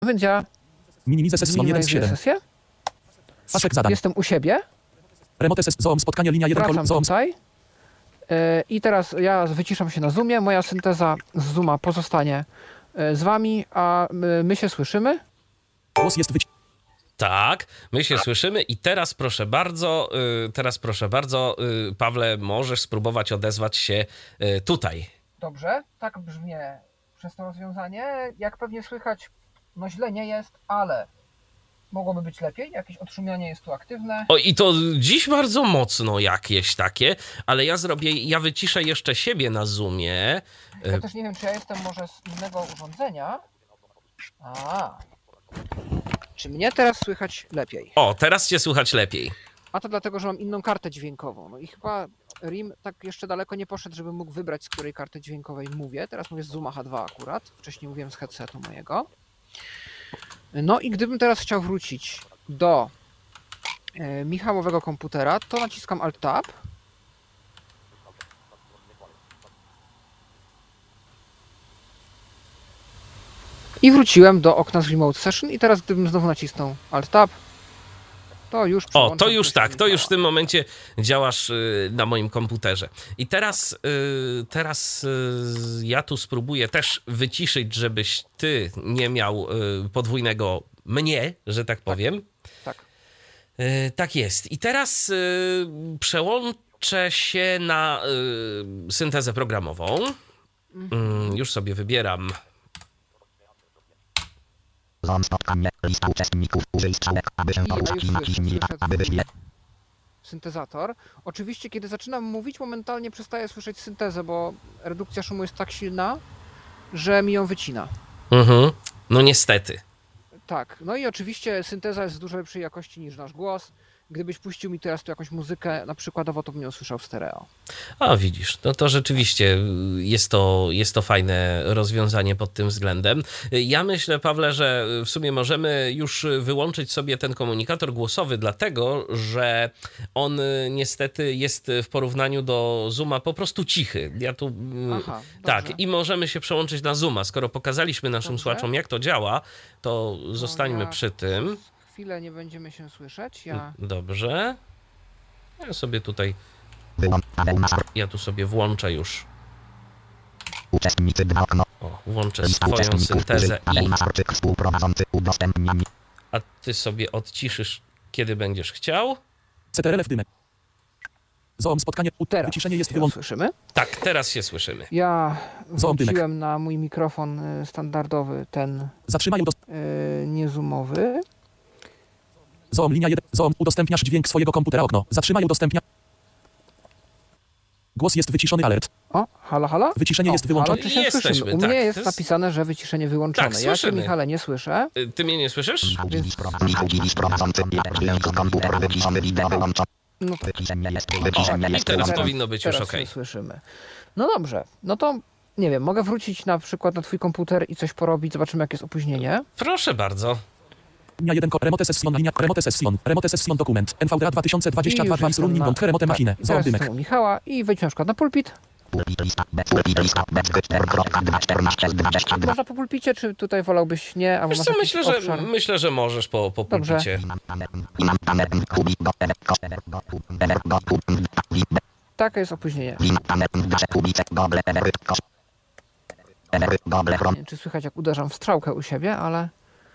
Więc ja Minimize session 1 z 7. sesję. Pasek zadań. Jestem u siebie. Remote ses Zoom spotkanie linia 1 Wracam Zoom. tutaj. I teraz ja wyciszam się na Zoomie. Moja synteza z Zooma pozostanie z wami, a my się słyszymy. Głos jest Tak, my się słyszymy i teraz proszę bardzo, Pawle, możesz spróbować odezwać się tutaj. Dobrze, tak brzmi przez to rozwiązanie. Jak pewnie słychać, no źle nie jest, ale mogłoby być lepiej. Jakieś odszumianie jest tu aktywne. O, i to dziś bardzo mocno jakieś takie, ale ja wyciszę jeszcze siebie na Zoomie. Ja też nie wiem, czy ja jestem może z innego urządzenia. Czy mnie teraz słychać lepiej? O, teraz cię słychać lepiej. A to dlatego, że mam inną kartę dźwiękową. No i chyba RIM tak jeszcze daleko nie poszedł, żeby mógł wybrać, z której karty dźwiękowej mówię. Teraz mówię z Zooma H2 akurat. Wcześniej mówiłem z headsetu mojego. No i gdybym teraz chciał wrócić do Michałowego komputera, to naciskam Alt-Tab. I wróciłem do okna z Remote Session i teraz gdybym znowu nacisnął Alt-Tab, to już to już tak, to już w tym momencie działasz na moim komputerze. I teraz ja tu spróbuję też wyciszyć, żebyś ty nie miał podwójnego mnie, że tak powiem. Tak. Tak jest. I teraz przełączę się na syntezę programową. Już sobie wybieram. Spotkanie, lista uczestników, użyj strzałek, aby się poruszać i naciśnij, aby wyświetlić. Syntezator. Oczywiście, kiedy zaczynam mówić, momentalnie przestaję słyszeć syntezę, bo redukcja szumu jest tak silna, że mi ją wycina. No niestety. Tak. No i oczywiście synteza jest z dużo lepszej jakości niż nasz głos. Gdybyś puścił mi teraz tu jakąś muzykę, na przykładowo, to bym ją słyszał w stereo. A widzisz, no to rzeczywiście jest to fajne rozwiązanie pod tym względem. Ja myślę, Pawle, że w sumie możemy już wyłączyć sobie ten komunikator głosowy, dlatego, że on niestety jest w porównaniu do Zooma po prostu cichy. Ja tu tak, i możemy się przełączyć na Zooma. Skoro pokazaliśmy naszym słuchaczom, jak to działa, to zostańmy przy tym. Chwilę nie będziemy się słyszeć. Dobrze. Ja tu sobie włączę już. Uczestnicy 2 okno. Włączę swoją syntezę a ty sobie odciszysz, kiedy będziesz chciał. CTRL w dymek. Zoom spotkanie. Teraz Wyciszenie jest wyłączone. Słyszymy? Tak, teraz się słyszymy. Ja włączyłem na mój mikrofon standardowy, ten niezoomowy. Zoom linia 1. Zoom udostępniasz dźwięk swojego komputera okno. Zatrzymaj udostępnia. Głos jest wyciszony alert. O, halo? Wyciszenie jest wyłączone. Halo, czy się słyszymy? U mnie jest napisane, że wyciszenie wyłączone. Tak, ja cię, Michale, nie słyszę. Ty mnie nie słyszysz? No to i teraz powinno być już ok. Słyszymy. No dobrze, no to nie wiem, mogę wrócić na przykład na twój komputer i coś porobić, zobaczymy jakie jest opóźnienie. Proszę bardzo. Linia 1, remote session dokument, NVDA 2022 2 run Nimbont, remote machinę, Zoom dymek. U Michała i wejdźmy na przykład na pulpit. Można po pulpicie, czy tutaj wolałbyś nie? Wiesz co, myślę, że możesz po pulpicie. Takie jest opóźnienie. Nie wiem, czy słychać, jak uderzam w strzałkę u siebie, ale...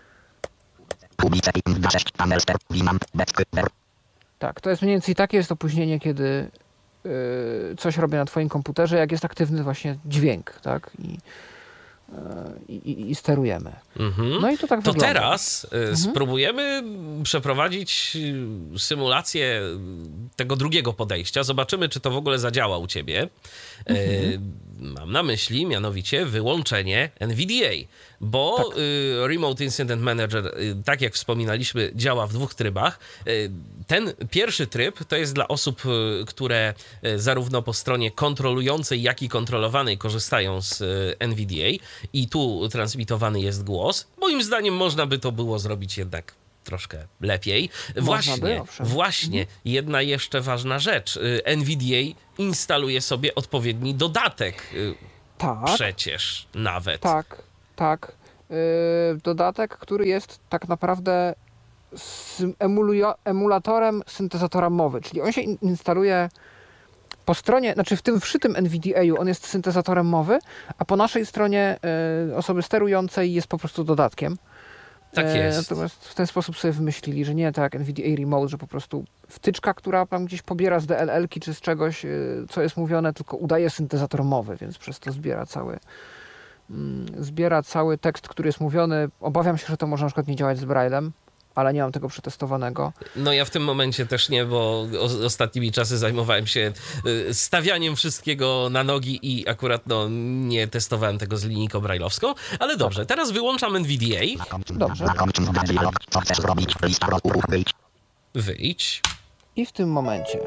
Tak, to jest mniej więcej takie jest opóźnienie, kiedy coś robię na twoim komputerze, jak jest aktywny właśnie dźwięk, tak? I sterujemy. No i to tak wygląda. To teraz spróbujemy przeprowadzić symulację tego drugiego podejścia. Zobaczymy, czy to w ogóle zadziała u ciebie. Mam na myśli mianowicie wyłączenie NVDA, bo tak. Remote Incident Manager, tak jak wspominaliśmy, działa w dwóch trybach. Ten pierwszy tryb to jest dla osób, które zarówno po stronie kontrolującej, jak i kontrolowanej korzystają z NVDA i tu transmitowany jest głos. Moim zdaniem można by to było zrobić jednak troszkę lepiej. Właśnie, jedna jeszcze ważna rzecz. NVDA instaluje sobie odpowiedni dodatek. Tak. Przecież nawet. Tak. dodatek, który jest tak naprawdę emulatorem syntezatora mowy, czyli on się instaluje po stronie, znaczy w tym wszytym NVDA-u on jest syntezatorem mowy, a po naszej stronie osoby sterującej jest po prostu dodatkiem. Tak jest. Natomiast w ten sposób sobie wymyślili, że nie tak jak NVDA Remote, że po prostu wtyczka, która tam gdzieś pobiera z DLL-ki czy z czegoś, co jest mówione, tylko udaje syntezator mowy, więc przez to zbiera cały tekst, który jest mówiony. Obawiam się, że to może na przykład nie działać z Braillem, ale nie mam tego przetestowanego. No ja w tym momencie też nie, bo ostatnimi czasy zajmowałem się stawianiem wszystkiego na nogi i akurat nie testowałem tego z linijką brajlowską, ale dobrze, teraz wyłączam NVDA. Dobrze. Co chcesz zrobić? Lista ruchów, wyjdź. Wyjdź. I w tym momencie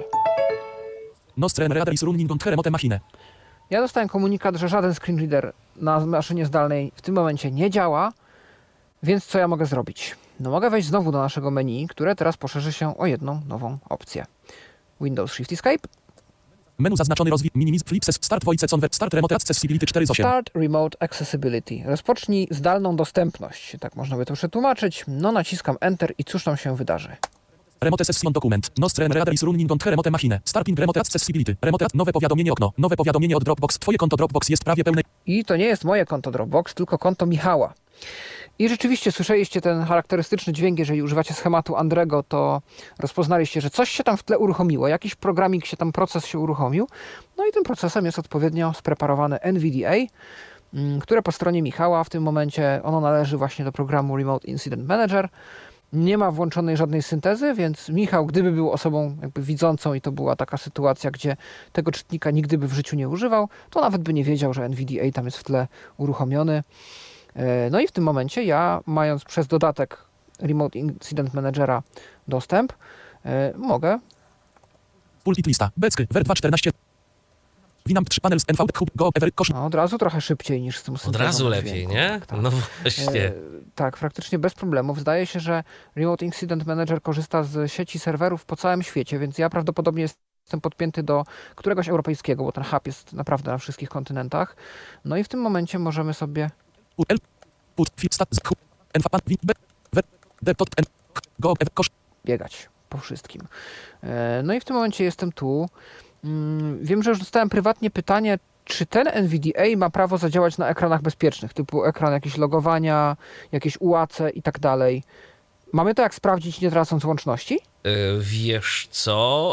Nostren reader is running on remote machine. ja dostałem komunikat, że żaden screen reader na maszynie zdalnej w tym momencie nie działa, więc co ja mogę zrobić? No mogę wejść znowu do naszego menu, które teraz poszerzy się o jedną nową opcję. Windows Shift Escape, Menu zaznaczony rozwój minimize flipses start voice convert start remote accessibility 4 z 8. Start Remote Accessibility. Rozpocznij zdalną dostępność. Tak można by to przetłumaczyć. No naciskam Enter i cóż nam się wydarzy? Remote session document. Nostren reader is running on remote machine. Starting remote accessibility. Nowe powiadomienie okno. Nowe powiadomienie od Dropbox. Twoje konto Dropbox jest prawie pełne. I to nie jest moje konto Dropbox, tylko konto Michała. I rzeczywiście słyszeliście ten charakterystyczny dźwięk, jeżeli używacie schematu Andrego, to rozpoznaliście, że coś się tam w tle uruchomiło, jakiś programik się tam, proces się uruchomił. No i tym procesem jest odpowiednio spreparowane NVDA, które po stronie Michała w tym momencie, ono należy właśnie do programu Remote Incident Manager. Nie ma włączonej żadnej syntezy, więc Michał, gdyby był osobą jakby widzącą i to była taka sytuacja, gdzie tego czytnika nigdy by w życiu nie używał, to nawet by nie wiedział, że NVDA tam jest w tle uruchomiony. No i w tym momencie ja, mając przez dodatek Remote Incident Managera dostęp, mogę... Pulpit lista. Becky. Ver 214. Winamp 3 panels NVD hub go ever kosz. No, od razu trochę szybciej niż z tym Od syntezą razu lepiej, dźwięku. nie? Tak, tak. No właśnie. Tak, praktycznie bez problemów. Zdaje się, że Remote Incident Manager korzysta z sieci serwerów po całym świecie, więc ja prawdopodobnie jestem podpięty do któregoś europejskiego, bo ten hub jest naprawdę na wszystkich kontynentach. No i w tym momencie możemy sobie... biegać po wszystkim. No i w tym momencie jestem tu. Wiem, że już dostałem prywatnie pytanie, czy ten NVDA ma prawo zadziałać na ekranach bezpiecznych, typu ekran jakieś logowania, jakieś UAC i tak dalej. Mamy to jak sprawdzić, nie tracąc łączności? Wiesz co,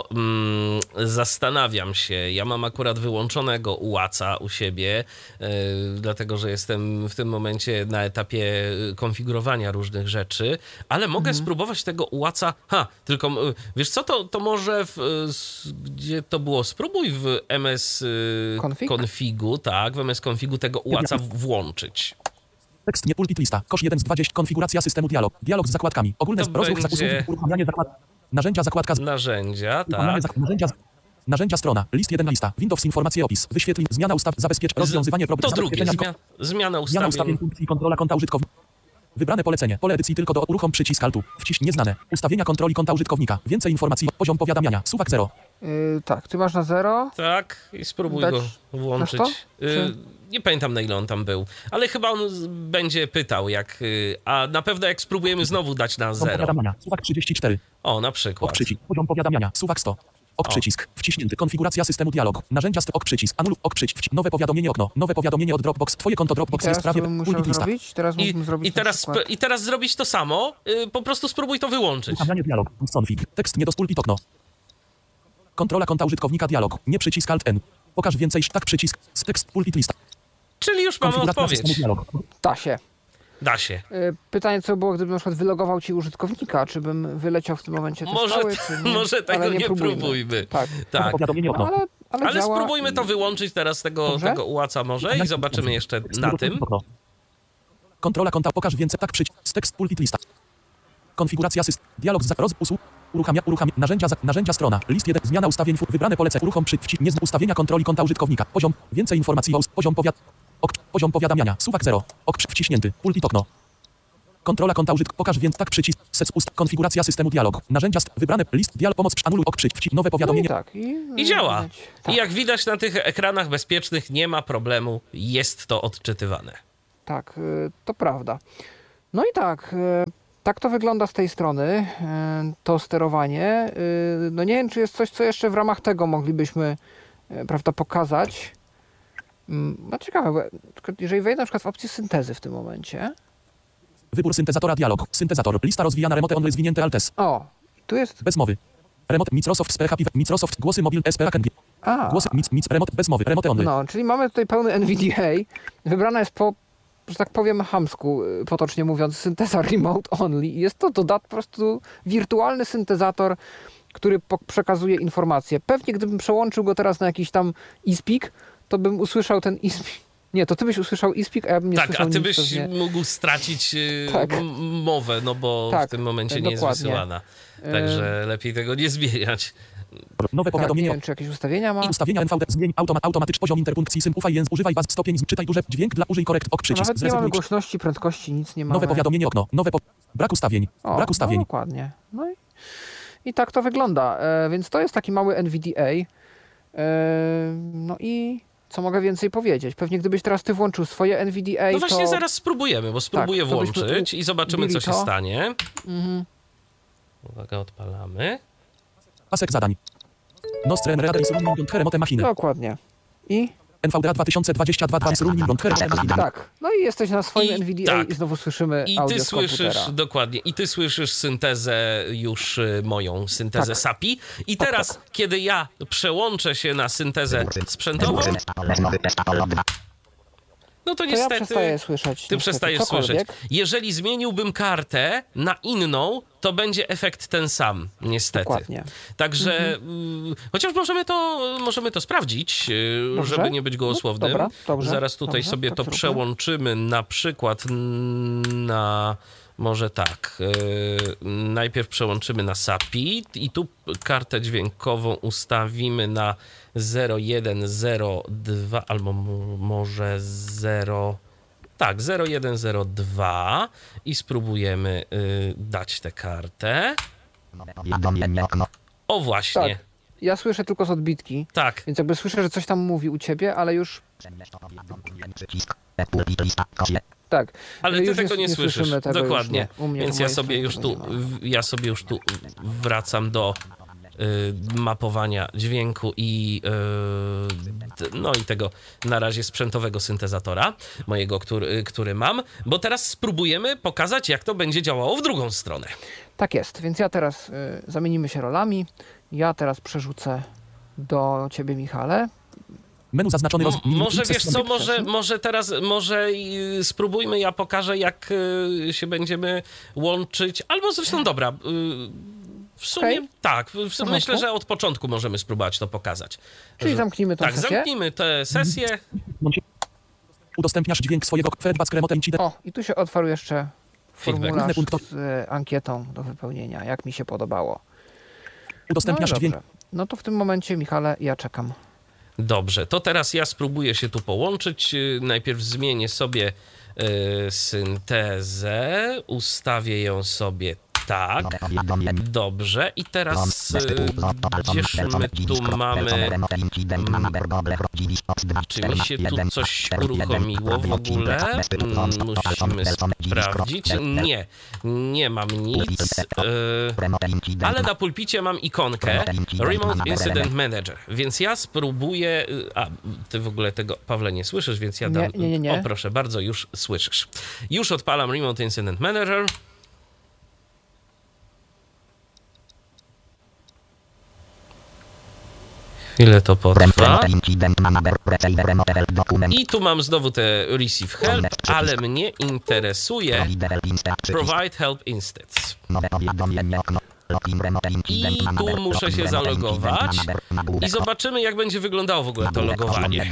zastanawiam się, ja mam akurat wyłączonego ułaca u siebie, dlatego że jestem w tym momencie na etapie konfigurowania różnych rzeczy, ale mogę spróbować tego ułaca, tylko wiesz co, to może gdzie to było, spróbuj w MS Configu, tak, w MS Configu tego ułaca włączyć. Tekst nie pulpit lista. Kosz 1 z 20. Konfiguracja systemu dialog. Dialog z zakładkami. Ogólne To rozruch będzie- usługi. Uruchamianie zakład. Narzędzia zakładka. Narzędzia, Uruchamianie tak. Narzędzia strona. List 1 lista. Windows informacje opis. Wyświetlić. Zmiana ustaw. Rozwiązywanie problemów. To drugie, zmiana Zmiana ustawień. ustawień funkcji kontrola konta użytkownika. Wybrane polecenie. Pole edycji tylko do uruchom przycisk Alt. Wciśnij nieznane. Ustawienia kontroli konta użytkownika. Więcej informacji. Poziom powiadamiania. Suwak 0. Tak, ty masz na 0. Tak, i spróbuj Dać go włączyć. na 100? Czy- Nie pamiętam, na ile on tam był, ale chyba on będzie pytał, a na pewno jak spróbujemy znowu dać na Poziom 0. powiadamiania. Suwak 34. O, na Ok przykład. przycisk. Poziom powiadamiania. Suwak 100. Ok O. przycisk. Wciśnięty. Konfiguracja systemu dialog. Narzędzia ok przycisk. Anuluj ok przycisk. Nowe powiadomienie okno. Nowe powiadomienie od Dropbox. Twoje konto Dropbox Teraz jest prawie co bym musiał pulpit lista. zrobić? Teraz mógłbym zrobić na przykład... I teraz zrobić to samo, po prostu spróbuj to wyłączyć. Uruchamianie dialog. Config. Tekst nie do pulpit okno. Kontrola konta użytkownika dialog. Nie przycisk Alt N. Pokaż więcej. Tak przycisk. Tekst pulpit lista. Czyli już mamy Konfiguracja systemu odpowiedź. dialog. Da się. Da się. Pytanie, co było, gdybym na przykład wylogował ci użytkownika, czy bym wyleciał w tym momencie też Może cały, t- czy nie? może tego Ale nie próbujmy. Tak. Tak. Powiadomienie okno. Ale Ale działa spróbujmy i- to wyłączyć teraz Dobrze? tego ułaca może i zobaczymy jeszcze na tym. Kontrola konta. Pokaż więcej. Tak przycisk. Tekst pulpit lista. Konfiguracja systemu. Dialog z usług. Uruchamia. Narzędzia strona. List 1. Zmiana ustawień. Wybrane polecenie. Uruchom ustawienia kontroli konta użytkownika. Poziom. Więcej informacji. Poziom powiadamiania. Suwak 0. Ok wciśnięty. Pulpit okno. Kontrola konta użytkownika. Pokaż więc tak przycisk. Konfiguracja systemu dialog. Narzędzia. Wybrane. List. Dialog. Pomoc. Anuluj. Ok przycisk. Nowe No i powiadomienie. tak. I działa. widać. Tak. I jak widać na tych ekranach bezpiecznych nie ma problemu, jest to odczytywane. tak, to prawda. No i tak, tak to wygląda z tej strony, to sterowanie. No nie wiem, czy jest coś, co jeszcze w ramach tego moglibyśmy, prawda, pokazać. No ciekawe, bo jeżeli wejdę na przykład w opcję syntezy w tym momencie. Wybór syntezatora dialog. Syntezator. Lista rozwijana remote only zwinięte altes. O, tu jest... Bez mowy. Remote Microsoft SP Happy Microsoft głosy mobil SP AKG. A, Głosy remote bez mowy. Remote only. no, czyli mamy tutaj pełny NVDA. Wybrana jest po, że tak powiem chamsku, potocznie mówiąc, synteza remote only. I jest to po prostu wirtualny syntezator, który przekazuje informacje. Pewnie gdybym przełączył go teraz na jakiś tam eSpeak, to bym usłyszał ten eSpeak. Nie, to ty byś usłyszał eSpeak, a ja bym nie Tak, słyszał a ty nic, byś pewnie. mógł stracić Tak. mowę, no bo Tak, w tym momencie nie jest dokładnie. wysyłana. Także lepiej tego nie zmieniać. Nowe Tak, nie powiadomienie. wiem, czy jakieś ustawienia ma. I ustawienia NVD. Zmień automatyczny poziom interpunkcji sym. Ufaj język. Używaj baz stopień. Czytaj duże. Dźwięk dla użyj korekt. Ok przycisk. Nawet nie mamy Zrezygnuj. głośności, prędkości, nic nie mamy. Nowe powiadomienie okno. Brak ustawień. O, Brak ustawień. No, dokładnie. No i tak to wygląda. Więc to jest taki mały NVDA. No i co mogę więcej powiedzieć? Pewnie gdybyś teraz ty włączył swoje NVDA, No właśnie to... zaraz spróbujemy, bo spróbuję to byśmy włączyć i zobaczymy, co się to. stanie. Mhm. Uwaga, odpalamy. Pasek zadań. Nostren Readers Running Remote Machine. Dokładnie. I NVDA 2022 Running Remote Machine. tak. No i jesteś na swoim I NVDA tak. i znowu słyszymy I audio ty z komputera. słyszysz, dokładnie, i ty słyszysz syntezę już moją, syntezę Tak. SAPI. I teraz, kiedy ja przełączę się na syntezę sprzętową, no to To ja niestety przestaję słyszeć. ty niestety przestajesz cokolwiek. słyszeć. Jeżeli zmieniłbym kartę na inną, to będzie efekt ten sam, niestety. Dokładnie. Także chociaż możemy to sprawdzić, Dobrze. żeby nie być gołosłownym. Dobra, dobrze, Zaraz tutaj dobrze, sobie tak to zróbmy. przełączymy na przykład na... Może tak, najpierw przełączymy na SAPI i tu kartę dźwiękową ustawimy na 0102 albo może 0... Tak, 0102 i spróbujemy dać tę kartę. Powiadomienie okno. O właśnie, Tak. Ja słyszę tylko z odbitki, tak. więc jakby słyszę, że coś tam mówi u ciebie, ale już Przycisk. Pulpit lista. Kosie. tak. Ale ty już tego nie słyszysz. słyszymy tego Dokładnie. Już nie. U mnie, Więc u mojej strony ja sobie już tu wracam do mapowania dźwięku i no i tego na razie sprzętowego syntezatora mojego, który mam, bo teraz spróbujemy pokazać, jak to będzie działało w drugą stronę. Tak jest, więc ja teraz zamienimy się rolami. Ja teraz przerzucę do ciebie, Michale. Menu zaznaczony Może wiesz co, może spróbujmy, ja pokażę, jak się będziemy łączyć, albo zresztą dobra, w sumie Okej. tak, porządku. myślę, że od początku możemy spróbować to pokazać. Czyli zamknijmy tą Tak, sesję. zamknijmy tę sesję. Udostępniasz dźwięk swojego Feedback Remote Incident. O, i tu się otwarł jeszcze Feedback. formularz Główny z ankietą do wypełnienia, jak mi się podobało. Udostępniasz No i dźwięk. dobrze. No to w tym momencie, Michale, ja czekam. Dobrze, to teraz ja spróbuję się tu połączyć. Najpierw zmienię sobie syntezę, ustawię ją sobie tak. Nowe powiadomienie. Dobrze, i teraz gdzież my tu mamy... Czy mi się tu coś uruchomiło w ogóle? Musimy sprawdzić. Nie mam nic. Ale na pulpicie mam ikonkę Remote Incident Manager, więc ja spróbuję... A, ty w ogóle tego, Pawle, nie słyszysz, więc ja dam... Nie. O, proszę bardzo, już słyszysz. Już odpalam Remote Incident Manager. Chwilę to potrwa. I tu mam znowu te Receive Help, ale mnie interesuje Provide Help Instance. I tu muszę się zalogować i zobaczymy, jak będzie wyglądało w ogóle to logowanie.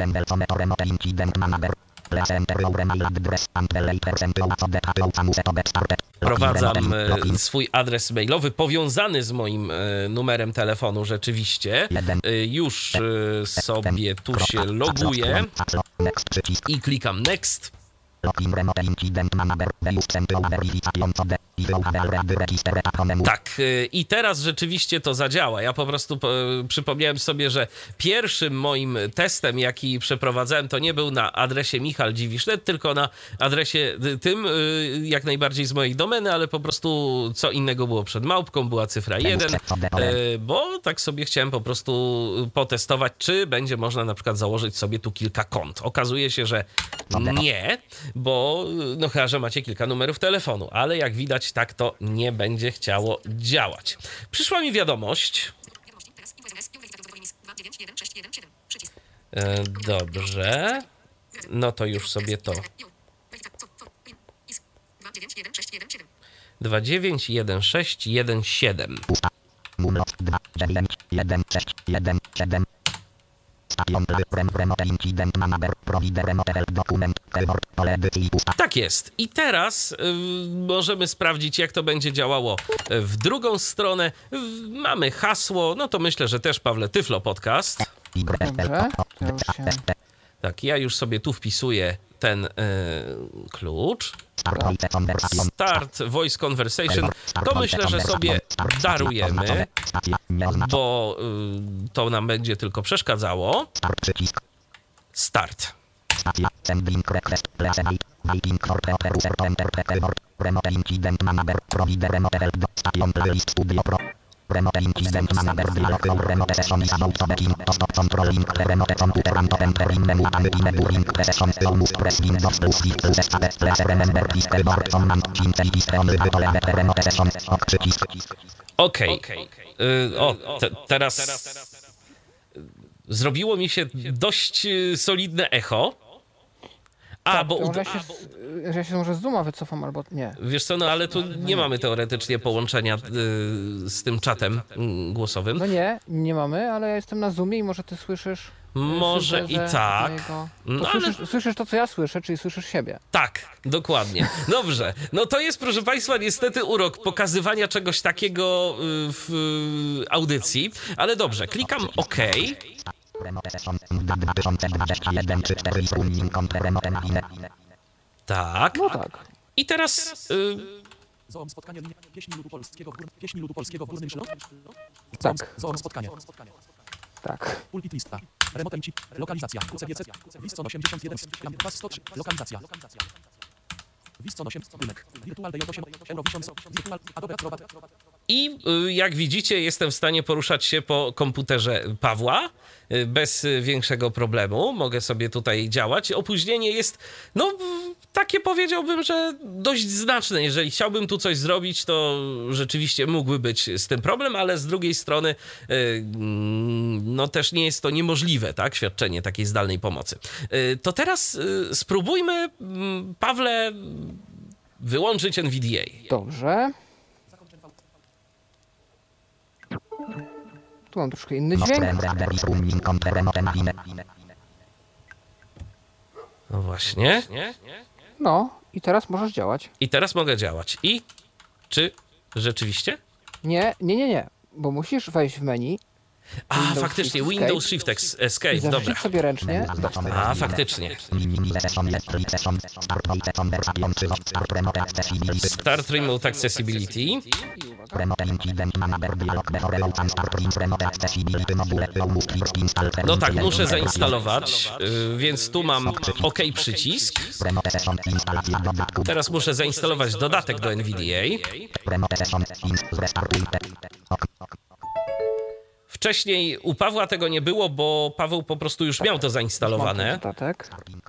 Wprowadzam swój adres mailowy powiązany z moim numerem telefonu rzeczywiście. Już sobie tu się loguję i klikam Next. Tak, i teraz rzeczywiście to zadziała. Ja po prostu przypomniałem sobie, że pierwszym moim testem, jaki przeprowadzałem, to nie był na adresie Michal Dziwisz.net, tylko na adresie tym, jak najbardziej z mojej domeny, ale po prostu co innego było przed małpką, była cyfra 1, bo tak sobie chciałem po prostu potestować, czy będzie można na przykład założyć sobie tu kilka kont. Okazuje się, że nie, bo no chyba, że macie kilka numerów telefonu, ale jak widać, tak to nie będzie chciało działać. Przyszła mi wiadomość. Dobrze. No to już sobie to. 291617. Tak jest. I teraz możemy sprawdzić, jak to będzie działało w drugą stronę. Mamy hasło, no to myślę, że też, Pawle, Tyflo Podcast. Dobrze, to już się... Tak, ja już sobie tu wpisuję ten klucz. Start Voice Conversation. To myślę, że sobie darujemy, bo to nam będzie tylko przeszkadzało. Start. Remote incident manager dialog remote session is about to begin. Stop controlling remote computer and enter in menu and in during session. Almost press Windows plus shift plus escape. Please remember this keyboard command change is only to leave remote session. Przycisk. Okej. Teraz zrobiło mi się dość solidne echo. Tak, bo że ja się może z Zooma wycofam, albo nie. Wiesz co, no ale tu nie mamy teoretycznie połączenia z tym czatem głosowym. No nie mamy, ale ja jestem na Zoomie i może ty słyszysz... Może i tak. No słyszysz to, co ja słyszę, czyli słyszysz siebie. Tak, dokładnie. Dobrze. No to jest, proszę Państwa, niestety urok pokazywania czegoś takiego w audycji, ale dobrze, klikam OK. Tak. No tak. I teraz... Zoom spotkanie pieśni ludu polskiego w Górnym Śląsku? Tak. Zoom spotkanie. Tak. Pulpit lista. Remote MC. Lokalizacja. QCGC. Wiscon 81. Plan 103. Lokalizacja. Wiscon 8. Rynek. Virtual DJ8. Eurovision. Virtual. Adobe Acrobat. I jak widzicie, jestem w stanie poruszać się po komputerze Pawła bez większego problemu. Mogę sobie tutaj działać. Opóźnienie jest, no takie powiedziałbym, że dość znaczne. Jeżeli chciałbym tu coś zrobić, to rzeczywiście mógłby być z tym problem, ale z drugiej strony no też nie jest to niemożliwe, tak? Świadczenie takiej zdalnej pomocy. To teraz spróbujmy, Pawle, wyłączyć NVDA. Dobrze. Tu mam troszkę inny dźwięk. No właśnie. No i teraz możesz działać. I teraz mogę działać. I czy rzeczywiście? Nie, bo musisz wejść w menu. A, faktycznie, Windows Shift Escape, dobra. Zapisz sobie ręcznie. A, faktycznie. Start Remote Accessibility. No tak, muszę zainstalować, więc tu mam OK przycisk. Teraz muszę zainstalować dodatek do NVDA. Wcześniej u Pawła tego nie było, bo Paweł po prostu już miał to zainstalowane. Dodatek.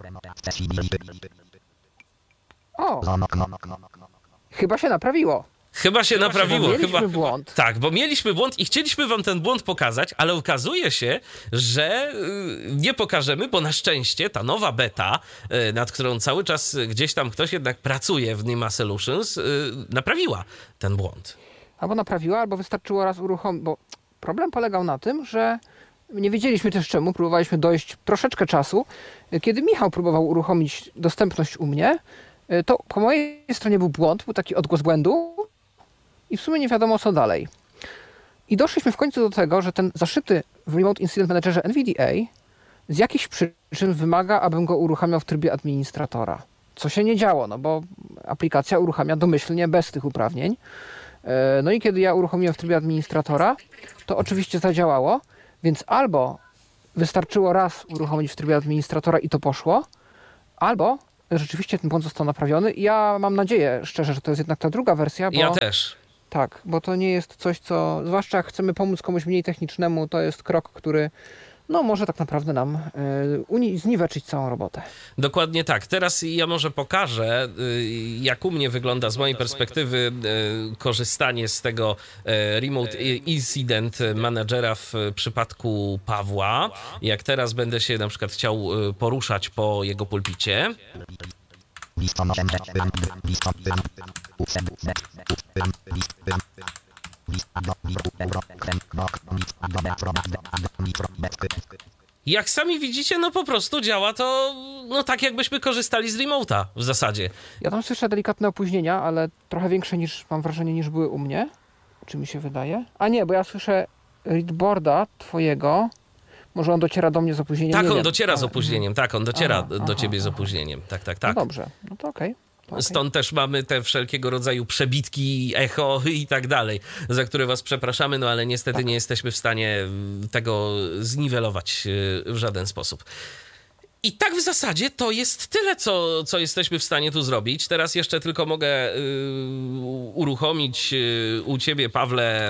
O! Chyba się naprawiło. Chyba się naprawiło. Mieliśmy błąd. Tak, bo mieliśmy błąd i chcieliśmy wam ten błąd pokazać, ale okazuje się, że nie pokażemy, bo na szczęście ta nowa beta, nad którą cały czas gdzieś tam ktoś jednak pracuje w Nima Solutions, naprawiła ten błąd. Albo naprawiła, albo wystarczyło raz uruchomić, bo problem polegał na tym, że nie wiedzieliśmy też czemu, próbowaliśmy dojść troszeczkę czasu. Kiedy Michał próbował uruchomić dostępność u mnie, to po mojej stronie był błąd, był taki odgłos błędu i w sumie nie wiadomo co dalej. I doszliśmy w końcu do tego, że ten zaszyty w Remote Incident Managerze NVDA z jakichś przyczyn wymaga, abym go uruchamiał w trybie administratora. co się nie działo, no bo aplikacja uruchamia domyślnie bez tych uprawnień. No i kiedy ja uruchomiłem w trybie administratora, to oczywiście zadziałało, więc albo wystarczyło raz uruchomić w trybie administratora i to poszło, albo rzeczywiście ten błąd został naprawiony i ja mam nadzieję szczerze, że to jest jednak ta druga wersja, bo Ja też. tak, bo to nie jest coś, co, zwłaszcza jak chcemy pomóc komuś mniej technicznemu, to jest krok, który no może tak naprawdę nam zniweczyć całą robotę. Dokładnie tak. Teraz ja może pokażę, jak u mnie wygląda z mojej perspektywy korzystanie z tego Remote Incident Managera w przypadku Pawła. Jak teraz będę się na przykład chciał poruszać po jego pulpicie. Jak sami widzicie, no po prostu działa to no tak, jakbyśmy korzystali z remote'a w zasadzie. Ja tam słyszę delikatne opóźnienia, ale trochę większe niż, mam wrażenie, niż były u mnie. Czy mi się wydaje? A nie, bo ja słyszę readboarda twojego. Może on dociera do mnie z opóźnieniem. Tak, nie on wiem, dociera ale... z opóźnieniem. Tak, on dociera do ciebie z aha. opóźnieniem. Tak. No dobrze, no to okej. Stąd też mamy te wszelkiego rodzaju przebitki, echo i tak dalej, za które was przepraszamy, no ale niestety nie jesteśmy w stanie tego zniwelować w żaden sposób. I tak w zasadzie to jest tyle, co jesteśmy w stanie tu zrobić. Teraz jeszcze tylko mogę uruchomić u ciebie, Pawle,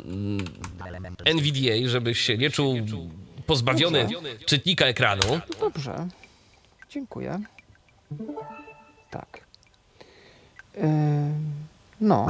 NVDA, żebyś się nie czuł pozbawiony czytnika ekranu. Dobrze, dziękuję. Tak. No.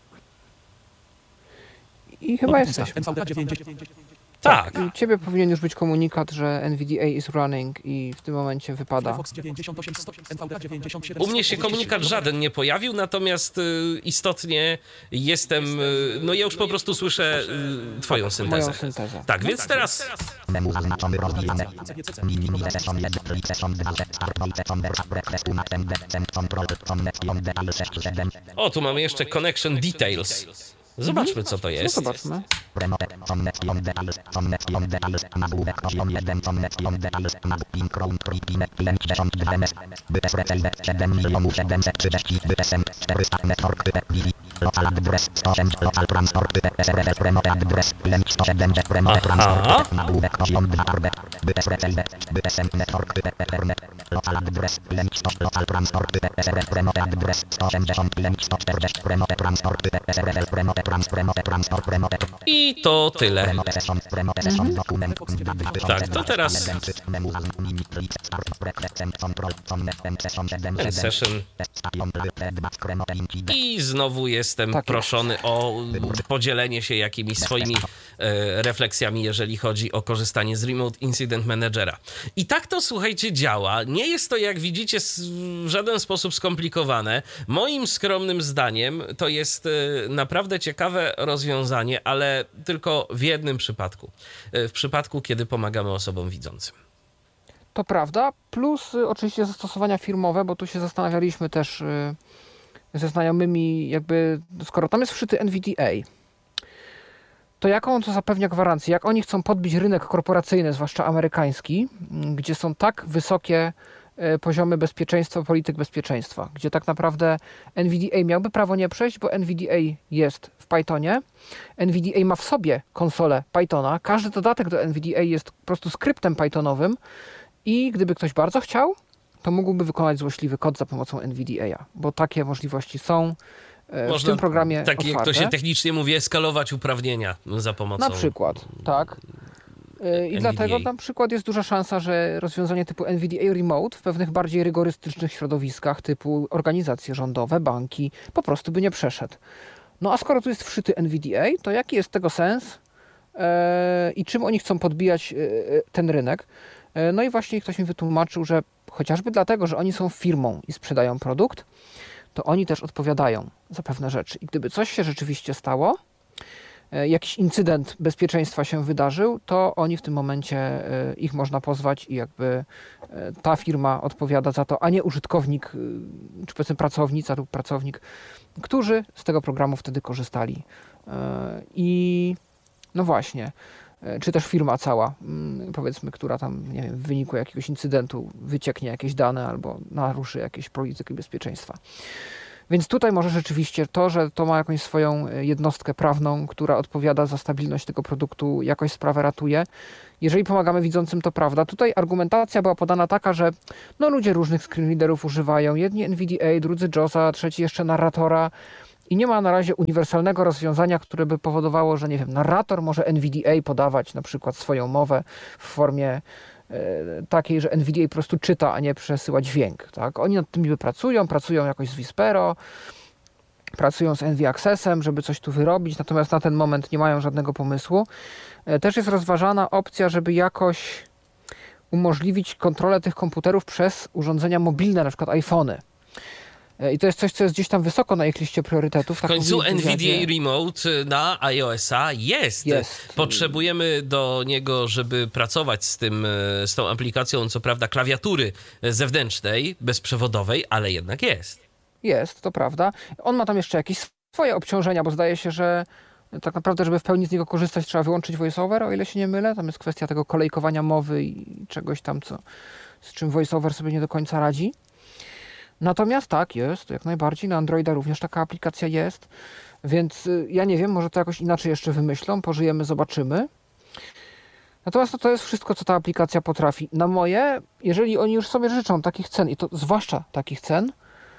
I chyba jesteśmy. NVDA 9. Tak. I ciebie powinien już być komunikat, że NVDA is running i w tym momencie wypada. Firefox 98, NVDA 97. U mnie się komunikat żaden nie pojawił, natomiast istotnie jestem, no ja już po prostu słyszę twoją syntezę. Moją syntezę. Tak, więc teraz Menu zaznaczony rozwijane. Minimum session 1, session 2, start session request control, connection detail 6, 7. o, tu mamy jeszcze connection details. Zobaczmy, co to No jest. zobaczmy. Remote, connection details, nagłówek poziom 1, connection details, ping round trip, pinek 52 ms, bytes receive 7 730, bytesem 400 network type Wi-Fi, local address 108, local transport type SRL, remote address, link 170, remote transport type, nagłówek poziom 2 arbet, bytes receive, bytesem network type Ethernet, local address, link 100, local transport type SRL, remote address 180, link 140, remote transport type SRL, remote transport, remote. I to tyle. Tak, to teraz session. I znowu jestem Tak. proszony o podzielenie się jakimiś swoimi refleksjami, jeżeli chodzi o korzystanie z Remote Incident Managera. I tak to, słuchajcie, działa. Nie jest to, jak widzicie, w żaden sposób skomplikowane. Moim skromnym zdaniem to jest naprawdę ciekawe rozwiązanie, ale tylko w jednym przypadku. W przypadku, kiedy pomagamy osobom widzącym. To prawda, plus oczywiście zastosowania firmowe, bo tu się zastanawialiśmy też ze znajomymi, jakby skoro tam jest wszyty NVDA, to jaką to zapewnia gwarancję? Jak oni chcą podbić rynek korporacyjny, zwłaszcza amerykański, gdzie są tak wysokie poziomy bezpieczeństwa, polityk bezpieczeństwa, gdzie tak naprawdę NVDA miałby prawo nie przejść, bo NVDA jest w Pythonie, NVDA ma w sobie konsolę Pythona, każdy dodatek do NVDA jest po prostu skryptem pythonowym i gdyby ktoś bardzo chciał, to mógłby wykonać złośliwy kod za pomocą NVDA, bo takie możliwości są w tym programie tak jak to otwarte. się technicznie mówi, eskalować uprawnienia za pomocą... Na przykład, tak. I dlatego na przykład jest duża szansa, że rozwiązanie typu NVDA Remote w pewnych bardziej rygorystycznych środowiskach typu organizacje rządowe, banki, po prostu by nie przeszedł. No a skoro tu jest wszyty NVDA, to jaki jest tego sens i czym oni chcą podbijać ten rynek? No i właśnie ktoś mi wytłumaczył, że chociażby dlatego, że oni są firmą i sprzedają produkt, to oni też odpowiadają za pewne rzeczy. I gdyby coś się rzeczywiście stało, jakiś incydent bezpieczeństwa się wydarzył, to oni w tym momencie ich można pozwać i jakby ta firma odpowiada za to, a nie użytkownik, czy powiedzmy pracownica lub pracownik, którzy z tego programu wtedy korzystali. I no właśnie, czy też firma cała, powiedzmy, która tam, nie wiem, w wyniku jakiegoś incydentu wycieknie jakieś dane albo naruszy jakieś polityki bezpieczeństwa. Więc tutaj może rzeczywiście to, że to ma jakąś swoją jednostkę prawną, która odpowiada za stabilność tego produktu, jakoś sprawę ratuje. Jeżeli pomagamy widzącym, to prawda. Tutaj argumentacja była podana taka, że no ludzie różnych screenreaderów używają. Jedni NVDA, drudzy JOSa, trzeci jeszcze narratora. I nie ma na razie uniwersalnego rozwiązania, które by powodowało, że nie wiem, narrator może NVDA podawać na przykład swoją mowę w formie takiej, że NVDA po prostu czyta, a nie przesyła dźwięk. Tak? Oni nad tym pracują jakoś z Vispero, pracują z NV Accessem, żeby coś tu wyrobić, natomiast na ten moment nie mają żadnego pomysłu. Też jest rozważana opcja, żeby jakoś umożliwić kontrolę tych komputerów przez urządzenia mobilne, na przykład iPhony. I to jest coś, co jest gdzieś tam wysoko na ich liście priorytetów. W końcu NVDA Remote na iOS-a jest. Potrzebujemy do niego, żeby pracować z tą aplikacją, co prawda klawiatury zewnętrznej, bezprzewodowej, ale jednak jest. Jest, to prawda. On ma tam jeszcze jakieś swoje obciążenia, bo zdaje się, że tak naprawdę, żeby w pełni z niego korzystać, trzeba wyłączyć VoiceOver, o ile się nie mylę. Tam jest kwestia tego kolejkowania mowy i czegoś tam, z czym VoiceOver sobie nie do końca radzi. Natomiast tak, jest, jak najbardziej. Na Androida również taka aplikacja jest, więc ja nie wiem, może to jakoś inaczej jeszcze wymyślą, pożyjemy, zobaczymy. Natomiast to jest wszystko, co ta aplikacja potrafi. Na moje, jeżeli oni już sobie życzą takich cen, i to zwłaszcza takich cen,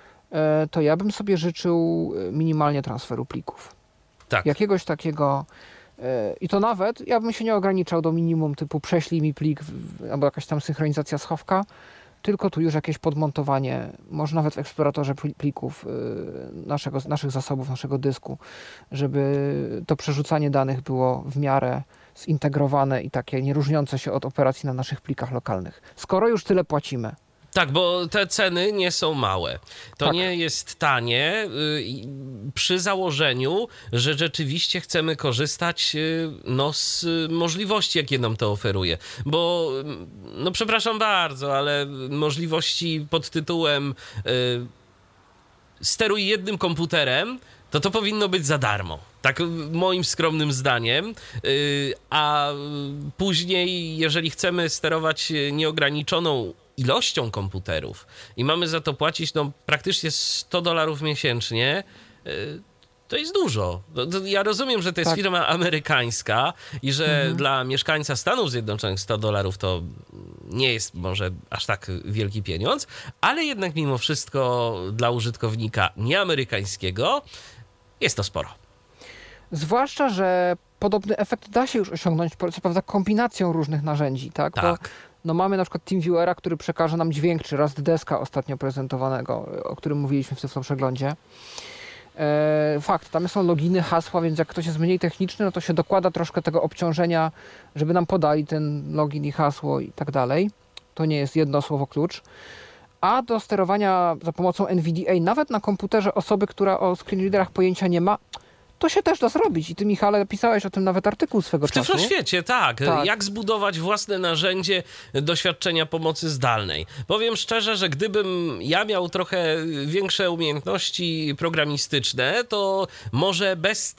to ja bym sobie życzył minimalnie transferu plików. Tak. Jakiegoś takiego, i to nawet, ja bym się nie ograniczał do minimum typu prześlij mi plik, albo jakaś tam synchronizacja schowka, tylko tu już jakieś podmontowanie, może nawet w eksploratorze plików naszych zasobów, naszego dysku, żeby to przerzucanie danych było w miarę zintegrowane i takie nie różniące się od operacji na naszych plikach lokalnych. Skoro już tyle płacimy. Tak, bo te ceny nie są małe. To tak. nie jest tanie przy założeniu, że rzeczywiście chcemy korzystać z możliwości, jakie nam to oferuje. Bo, no przepraszam bardzo, ale możliwości pod tytułem steruj jednym komputerem, to powinno być za darmo. Tak moim skromnym zdaniem. A później, jeżeli chcemy sterować nieograniczoną ilością komputerów i mamy za to płacić praktycznie $100 miesięcznie, to jest dużo. Ja rozumiem, że to jest firma amerykańska i że dla mieszkańca Stanów Zjednoczonych $100 to nie jest może aż tak wielki pieniądz, ale jednak mimo wszystko dla użytkownika nieamerykańskiego jest to sporo. Zwłaszcza, że podobny efekt da się już osiągnąć, co prawda, kombinacją różnych narzędzi, tak? Tak. Bo, no mamy na przykład TeamViewera, który przekaże nam dźwięk, czy Rust Deska ostatnio prezentowanego, o którym mówiliśmy w tym przeglądzie. Fakt, tam są loginy, hasła, więc jak ktoś jest mniej techniczny, no to się dokłada troszkę tego obciążenia, żeby nam podali ten login i hasło i tak dalej. To nie jest jedno słowo klucz. A do sterowania za pomocą NVDA, nawet na komputerze osoby, która o screenreaderach pojęcia nie ma, to się też da zrobić. I ty, Michale, pisałeś o tym nawet artykuł swego czasu. W Tyfloświecie, tak. Jak zbudować własne narzędzie doświadczenia pomocy zdalnej. Powiem szczerze, że gdybym ja miał trochę większe umiejętności programistyczne, to może bez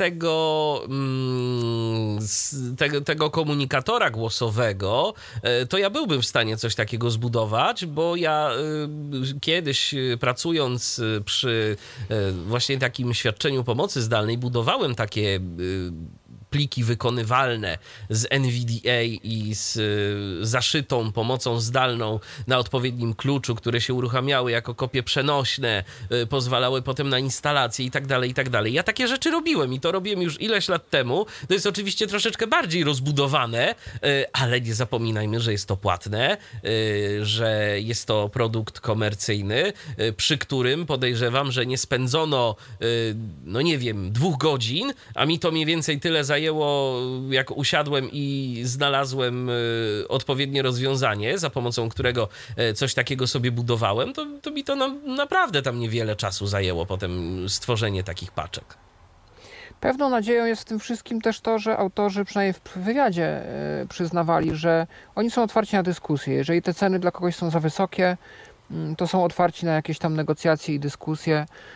tego komunikatora głosowego, to ja byłbym w stanie coś takiego zbudować, bo ja kiedyś pracując przy właśnie takim świadczeniu pomocy zdalnej budowałem takie pliki wykonywalne z NVDA i z zaszytą pomocą zdalną na odpowiednim kluczu, które się uruchamiały jako kopie przenośne, pozwalały potem na instalację i tak dalej, i tak dalej. Ja takie rzeczy robiłem i to robiłem już ileś lat temu. To jest oczywiście troszeczkę bardziej rozbudowane, ale nie zapominajmy, że jest to płatne, że jest to produkt komercyjny, przy którym podejrzewam, że nie spędzono, no nie wiem, 2 godzin, a mi to mniej więcej tyle zajęło, jak usiadłem i znalazłem odpowiednie rozwiązanie, za pomocą którego coś takiego sobie budowałem, to mi to naprawdę tam niewiele czasu zajęło potem stworzenie takich paczek. Pewną nadzieją jest w tym wszystkim też to, że autorzy przynajmniej w wywiadzie przyznawali, że oni są otwarci na dyskusję. Jeżeli te ceny dla kogoś są za wysokie, to są otwarci na jakieś tam negocjacje i dyskusje.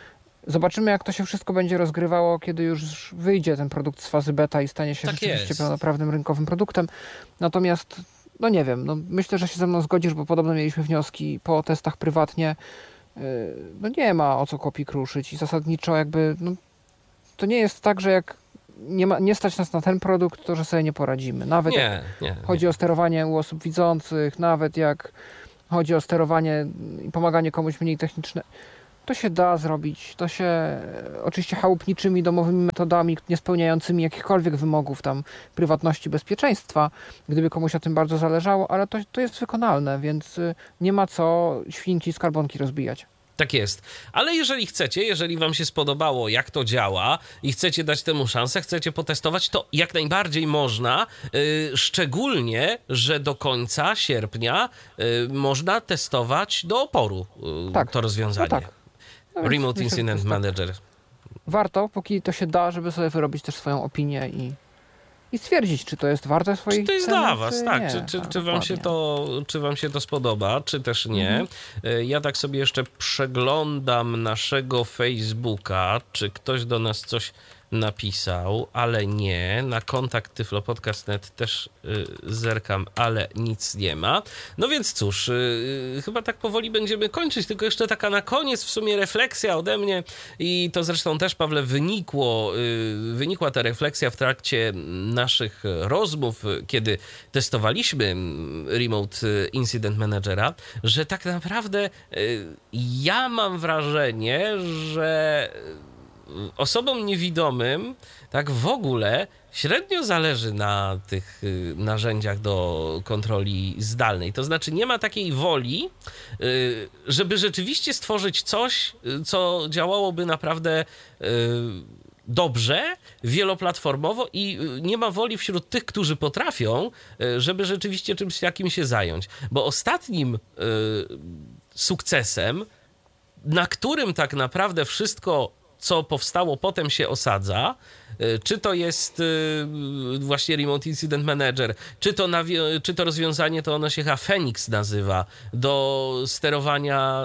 Zobaczymy, jak to się wszystko będzie rozgrywało, kiedy już wyjdzie ten produkt z fazy beta i stanie się Tak rzeczywiście jest. pełnoprawnym rynkowym produktem. Natomiast, no nie wiem, no myślę, że się ze mną zgodzisz, bo podobno mieliśmy wnioski po testach prywatnie. No nie ma o co kopii kruszyć i zasadniczo jakby, no, to nie jest tak, że jak nie stać nas na ten produkt, to że sobie nie poradzimy. Nawet jak Nie. chodzi o sterowanie u osób widzących, nawet jak chodzi o sterowanie i pomaganie komuś mniej techniczne, to się da zrobić. To się oczywiście chałupniczymi, domowymi metodami, nie spełniającymi jakichkolwiek wymogów tam prywatności, bezpieczeństwa, gdyby komuś o tym bardzo zależało, ale to jest wykonalne, więc nie ma co świnki z karbonki rozbijać. Tak jest. Ale jeżeli wam się spodobało, jak to działa i chcecie dać temu szansę, chcecie potestować, to jak najbardziej można, szczególnie, że do końca sierpnia można testować do oporu to rozwiązanie. No tak. No więc Remote myślę, że Incident to jest Manager. Warto, póki to się da, żeby sobie wyrobić też swoją opinię i stwierdzić, czy to jest warte swoich Czy to jest cen, dla was, tak? nie. Czy wam się to spodoba, czy też nie? Ja tak sobie jeszcze przeglądam naszego Facebooka, czy ktoś do nas coś napisał, ale nie. Na kontakt tyflopodcast.net też zerkam, ale nic nie ma. No więc cóż, chyba tak powoli będziemy kończyć, tylko jeszcze taka na koniec w sumie refleksja ode mnie i to zresztą też, Pawle, wynikła ta refleksja w trakcie naszych rozmów, kiedy testowaliśmy Remote Incident Managera, że tak naprawdę ja mam wrażenie, że osobom niewidomym tak w ogóle średnio zależy na tych narzędziach do kontroli zdalnej. To znaczy nie ma takiej woli, żeby rzeczywiście stworzyć coś, co działałoby naprawdę dobrze, wieloplatformowo i nie ma woli wśród tych, którzy potrafią, żeby rzeczywiście czymś takim się zająć. Bo ostatnim sukcesem, na którym tak naprawdę wszystko, co powstało, potem się osadza, czy to jest właśnie Remote Incident Manager, czy to rozwiązanie, to ono się chyba Phoenix nazywa, do sterowania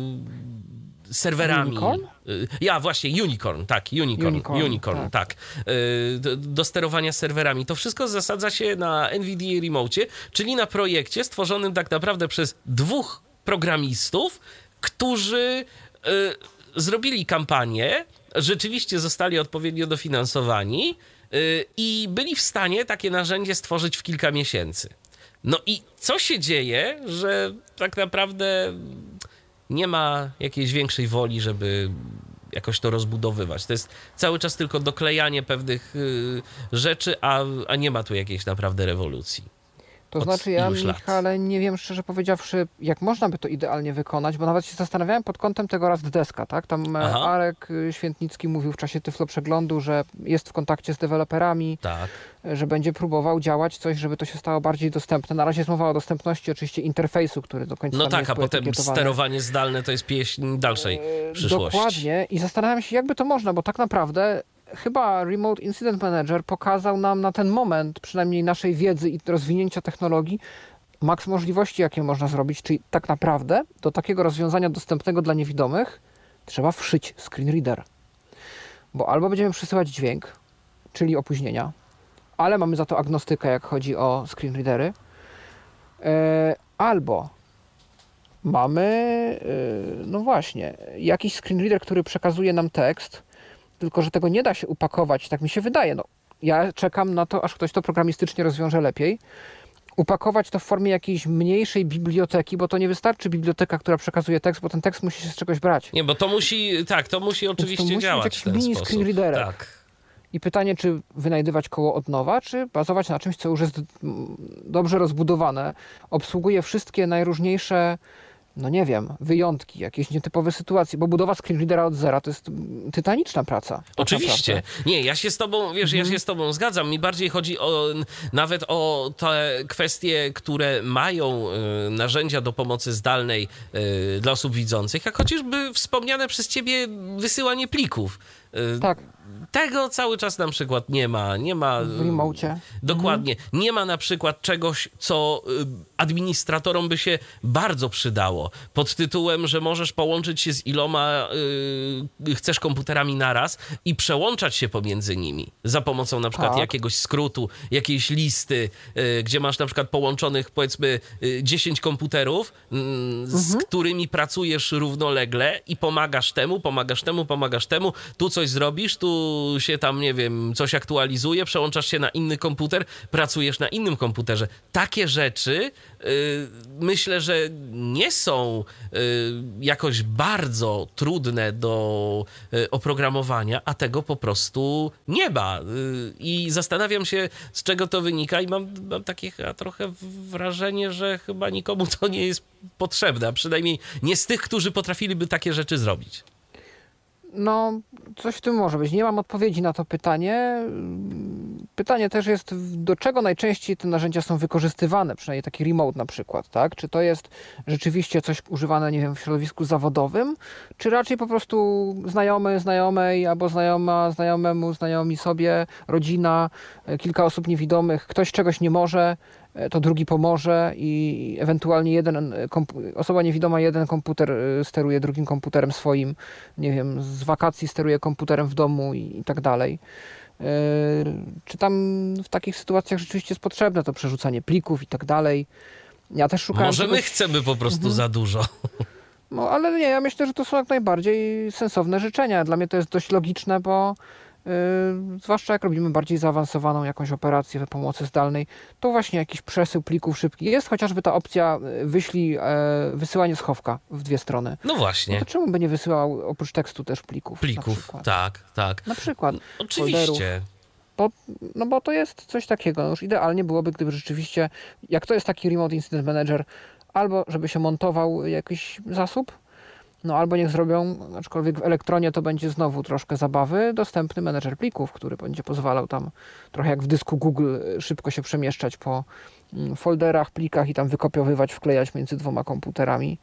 serwerami. Unicorn? Właśnie, Unicorn, tak, Unicorn, tak. Do sterowania serwerami. To wszystko zasadza się na NVIDIA Remote, czyli na projekcie stworzonym tak naprawdę przez 2 programistów, którzy zrobili kampanię, rzeczywiście zostali odpowiednio dofinansowani i byli w stanie takie narzędzie stworzyć w kilka miesięcy. No i co się dzieje, że tak naprawdę nie ma jakiejś większej woli, żeby jakoś to rozbudowywać. To jest cały czas tylko doklejanie pewnych rzeczy, a nie ma tu jakiejś naprawdę rewolucji. To znaczy ja, iluś lat. Michale, nie wiem szczerze powiedziawszy, jak można by to idealnie wykonać, bo nawet się zastanawiałem pod kątem tego Rust-Deska, tak? Tam Arek Świętnicki mówił w czasie Tyflo Przeglądu, że jest w kontakcie z deweloperami, Tak. że będzie próbował działać coś, żeby to się stało bardziej dostępne. Na razie jest mowa o dostępności oczywiście interfejsu, który do końca No nie tak, jest a potem poetykietowany. sterowanie zdalne to jest pieśń dalszej przyszłości. Dokładnie i zastanawiam się, jakby to można, bo tak naprawdę chyba Remote Incident Manager pokazał nam na ten moment, przynajmniej naszej wiedzy i rozwinięcia technologii, maks możliwości, jakie można zrobić, czyli tak naprawdę do takiego rozwiązania dostępnego dla niewidomych trzeba wszyć screen reader. Bo albo będziemy przesyłać dźwięk, czyli opóźnienia, ale mamy za to agnostykę, jak chodzi o screen readery, albo mamy, no właśnie, jakiś screen reader, który przekazuje nam tekst, tylko że tego nie da się upakować, tak mi się wydaje. No, ja czekam na to, aż ktoś to programistycznie rozwiąże lepiej. Upakować to w formie jakiejś mniejszej biblioteki, bo to nie wystarczy biblioteka, która przekazuje tekst, bo ten tekst musi się z czegoś brać. Nie, bo to musi oczywiście musi działać być w ten jakiś mini sposób. screen readerek. Tak. I pytanie, czy wynajdywać koło od nowa, czy bazować na czymś, co już jest dobrze rozbudowane, obsługuje wszystkie najróżniejsze, no nie wiem, wyjątki, jakieś nietypowe sytuacje, bo budowa screen readera od zera to jest tytaniczna praca. Tak Oczywiście. naprawdę. Nie, ja się z tobą, wiesz, ja się z tobą zgadzam. Mi bardziej chodzi nawet o te kwestie, które mają narzędzia do pomocy zdalnej dla osób widzących, jak chociażby wspomniane przez ciebie wysyłanie plików. Tak. tego cały czas na przykład nie ma. W remocie. Dokładnie. Nie ma na przykład czegoś, co administratorom by się bardzo przydało. Pod tytułem, że możesz połączyć się z iloma chcesz komputerami naraz i przełączać się pomiędzy nimi za pomocą na przykład jakiegoś skrótu, jakiejś listy, gdzie masz na przykład połączonych powiedzmy 10 komputerów, z którymi pracujesz równolegle i pomagasz temu, tu coś zrobisz, tu się tam, nie wiem, coś aktualizuje, przełączasz się na inny komputer, pracujesz na innym komputerze. Takie rzeczy myślę, że nie są jakoś bardzo trudne do oprogramowania, a tego po prostu nie ma. I zastanawiam się, z czego to wynika i mam takie trochę wrażenie, że chyba nikomu to nie jest potrzebne, a przynajmniej nie z tych, którzy potrafiliby takie rzeczy zrobić. No, coś w tym może być. Nie mam odpowiedzi na to pytanie. Pytanie też jest, do czego najczęściej te narzędzia są wykorzystywane, przynajmniej taki remote na przykład, tak? Czy to jest rzeczywiście coś używane, nie wiem, w środowisku zawodowym, czy raczej po prostu znajomy, znajomej, albo znajoma, znajomemu, znajomi sobie, rodzina, kilka osób niewidomych, ktoś czegoś nie może, to drugi pomoże i ewentualnie osoba niewidoma jeden komputer steruje drugim komputerem swoim, nie wiem, z wakacji steruje komputerem w domu i tak dalej. Czy tam w takich sytuacjach rzeczywiście jest potrzebne to przerzucanie plików i tak dalej. Ja też szukałem Może my chcemy po prostu za dużo. No ale nie, ja myślę, że to są jak najbardziej sensowne życzenia. Dla mnie to jest dość logiczne, bo zwłaszcza jak robimy bardziej zaawansowaną jakąś operację we pomocy zdalnej, to właśnie jakiś przesył plików szybki. Jest chociażby ta opcja wysyłanie schowka w dwie strony. No właśnie. No to czemu by nie wysyłał oprócz tekstu też plików? Tak. Na przykład. Oczywiście. Bo to jest coś takiego. No już idealnie byłoby, gdyby rzeczywiście, jak to jest taki Remote Incident Manager, albo żeby się montował jakiś zasób, no albo niech zrobią, aczkolwiek w Elektronie to będzie znowu troszkę zabawy, dostępny menedżer plików, który będzie pozwalał tam trochę jak w dysku Google szybko się przemieszczać po folderach, plikach i tam wykopiowywać, wklejać między dwoma komputerami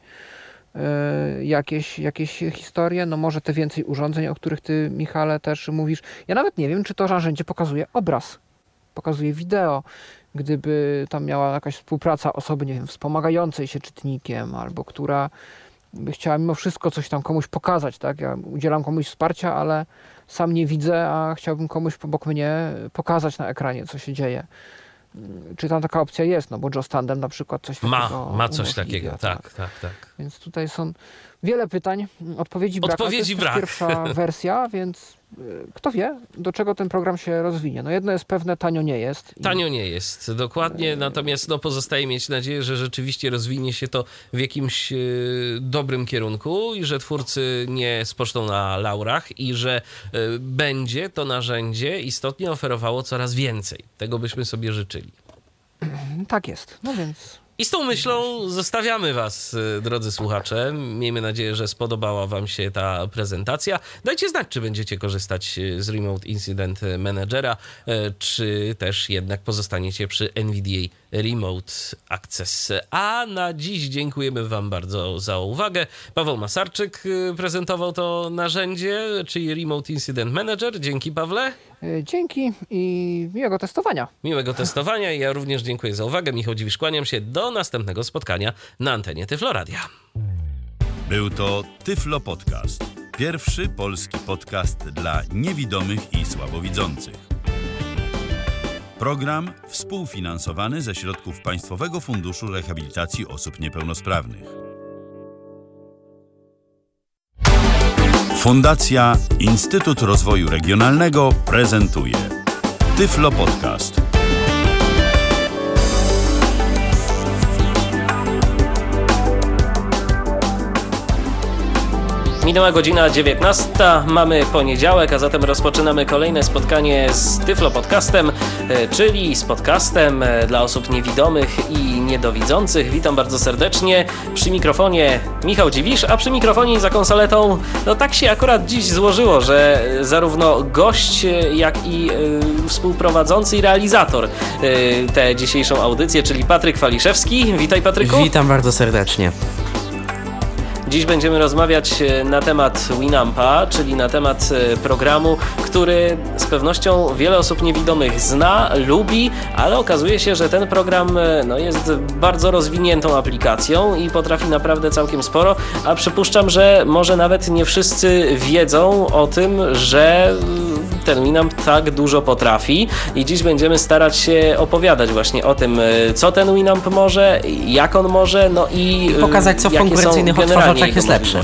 jakieś historie. No może te więcej urządzeń, o których ty, Michale, też mówisz. Ja nawet nie wiem, czy to narzędzie pokazuje obraz, pokazuje wideo. Gdyby tam miała jakaś współpraca osoby, nie wiem, wspomagającej się czytnikiem, albo która by chciała mimo wszystko coś tam komuś pokazać, tak? Ja udzielam komuś wsparcia, ale sam nie widzę, a chciałbym komuś obok mnie pokazać na ekranie, co się dzieje. Czy tam taka opcja jest? No bo Joe Tandem na przykład coś takiego ma coś takiego, tak. Więc tutaj są wiele pytań, odpowiedzi brak. To jest pierwsza wersja, więc kto wie, do czego ten program się rozwinie. No jedno jest pewne, tanio nie jest. Tanio nie jest, dokładnie, natomiast pozostaje mieć nadzieję, że rzeczywiście rozwinie się to w jakimś dobrym kierunku i że twórcy nie spoczną na laurach i że będzie to narzędzie istotnie oferowało coraz więcej. Tego byśmy sobie życzyli. Tak jest, no więc... I z tą myślą zostawiamy was, drodzy słuchacze. Miejmy nadzieję, że spodobała wam się ta prezentacja. Dajcie znać, czy będziecie korzystać z Remote Incident Managera, czy też jednak pozostaniecie przy NVDA Remote Access. A na dziś dziękujemy wam bardzo za uwagę. Paweł Masarczyk prezentował to narzędzie, czyli Remote Incident Manager. Dzięki, Pawle. Dzięki i miłego testowania. Miłego testowania i ja również dziękuję za uwagę. Michał Dziwisz, kłaniam się. Do następnego spotkania na antenie Tyflo Radia. Był to Tyflo Podcast. Pierwszy polski podcast dla niewidomych i słabowidzących. Program współfinansowany ze środków Państwowego Funduszu Rehabilitacji Osób Niepełnosprawnych. Fundacja Instytut Rozwoju Regionalnego prezentuje Tyflo Podcast. Minęła godzina 19, mamy poniedziałek, a zatem rozpoczynamy kolejne spotkanie z Tyflo Podcastem, czyli z podcastem dla osób niewidomych i niedowidzących. Witam bardzo serdecznie. Przy mikrofonie Michał Dziwisz, a przy mikrofonie i za konsoletą, no tak się akurat dziś złożyło, że zarówno gość, jak i współprowadzący i realizator tę dzisiejszą audycję, czyli Patryk Waliszewski. Witaj, Patryku. Witam bardzo serdecznie. Dziś będziemy rozmawiać na temat Winampa, czyli na temat programu, który z pewnością wiele osób niewidomych zna, lubi, ale okazuje się, że ten program jest bardzo rozwiniętą aplikacją i potrafi naprawdę całkiem sporo, a przypuszczam, że może nawet nie wszyscy wiedzą o tym, że ten Winamp tak dużo potrafi i dziś będziemy starać się opowiadać właśnie o tym, co ten Winamp może, jak on może, no i pokazać, co w konkurencyjnych odtwarzaczach jest lepsze.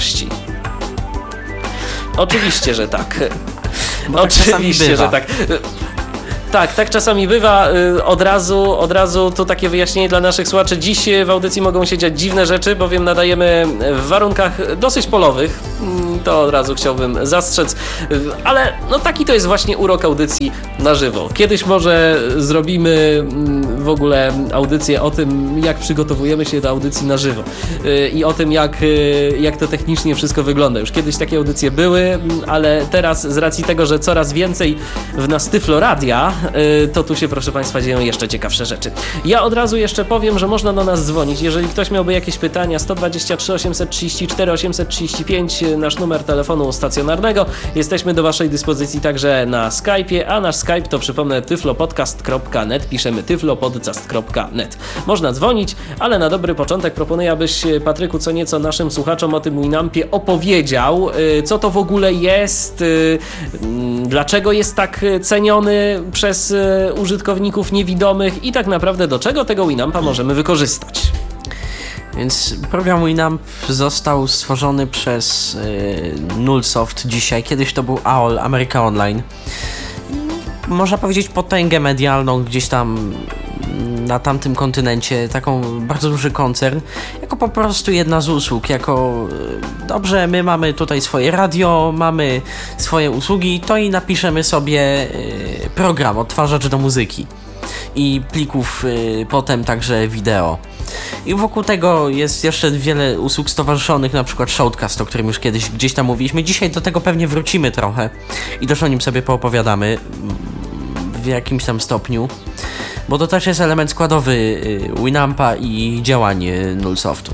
Oczywiście, że tak. Bo oczywiście, że tak. Tak czasami bywa. Od razu tu takie wyjaśnienie dla naszych słuchaczy. Dziś w audycji mogą się dziać dziwne rzeczy, bowiem nadajemy w warunkach dosyć polowych. To od razu chciałbym zastrzec. Ale taki to jest właśnie urok audycji na żywo. Kiedyś może zrobimy w ogóle audycję o tym, jak przygotowujemy się do audycji na żywo. I o tym, jak to technicznie wszystko wygląda. Już kiedyś takie audycje były, ale teraz z racji tego, że coraz więcej w nas Tyflo Radia, to tu się, proszę Państwa, dzieją jeszcze ciekawsze rzeczy. Ja od razu jeszcze powiem, że można do nas dzwonić. Jeżeli ktoś miałby jakieś pytania, 123 834 835, nasz numer telefonu stacjonarnego. Jesteśmy do Waszej dyspozycji także na Skype'ie, a nasz Skype to, przypomnę, tyflopodcast.net. Piszemy tyflopodcast.net. Można dzwonić, ale na dobry początek proponuję, abyś, Patryku, co nieco naszym słuchaczom o tym Winampie opowiedział, co to w ogóle jest, dlaczego jest tak ceniony przez użytkowników niewidomych i tak naprawdę do czego tego Winampa możemy wykorzystać. Więc program Winamp został stworzony przez Nullsoft dzisiaj. Kiedyś to był AOL, America Online. Można powiedzieć potęgę medialną gdzieś tam na tamtym kontynencie, taką bardzo duży koncern, jako po prostu jedna z usług, jako dobrze, my mamy tutaj swoje radio, mamy swoje usługi, to i napiszemy sobie program, odtwarzacz do muzyki i plików potem także wideo. I wokół tego jest jeszcze wiele usług stowarzyszonych, na przykład Shoutcast, o którym już kiedyś gdzieś tam mówiliśmy. Dzisiaj do tego pewnie wrócimy trochę i też o nim sobie poopowiadamy w jakimś tam stopniu, bo to też jest element składowy Winampa i działanie Nullsoftu.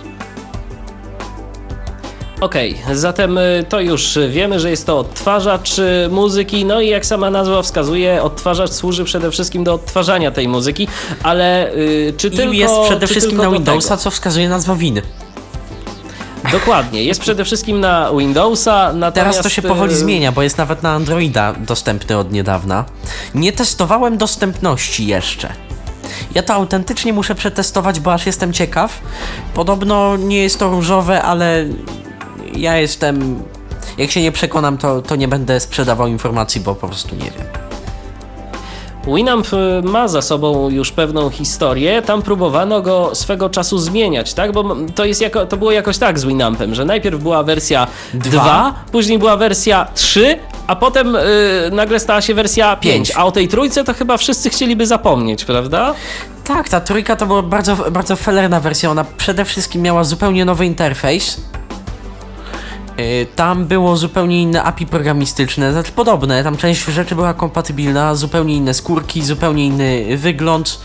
Okej, zatem to już wiemy, że jest to odtwarzacz muzyki, no i jak sama nazwa wskazuje, odtwarzacz służy przede wszystkim do odtwarzania tej muzyki, ale czy tylko... I jest przede wszystkim na Windowsa, tego? Co wskazuje nazwa Win. Dokładnie, jest przede wszystkim na Windowsa, natomiast... Teraz to się powoli zmienia, bo jest nawet na Androida dostępny od niedawna. Nie testowałem dostępności jeszcze. Ja to autentycznie muszę przetestować, bo aż jestem ciekaw. Podobno nie jest to różowe, ale ja jestem... Jak się nie przekonam, to nie będę sprzedawał informacji, bo po prostu nie wiem. Winamp ma za sobą już pewną historię, tam próbowano go swego czasu zmieniać, tak? Bo to było jakoś tak z Winampem, że najpierw była wersja 2, później była wersja 3, a potem nagle stała się wersja 5. A o tej trójce to chyba wszyscy chcieliby zapomnieć, prawda? Tak, ta trójka to była bardzo, bardzo felerna wersja, ona przede wszystkim miała zupełnie nowy interfejs. Tam było zupełnie inne API programistyczne, znaczy podobne, tam część rzeczy była kompatybilna, zupełnie inne skórki, zupełnie inny wygląd.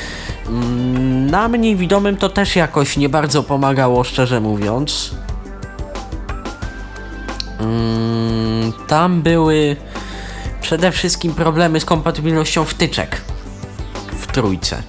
Na mnie widomym to też jakoś nie bardzo pomagało, szczerze mówiąc. Tam były przede wszystkim problemy z kompatybilnością wtyczek w trójce.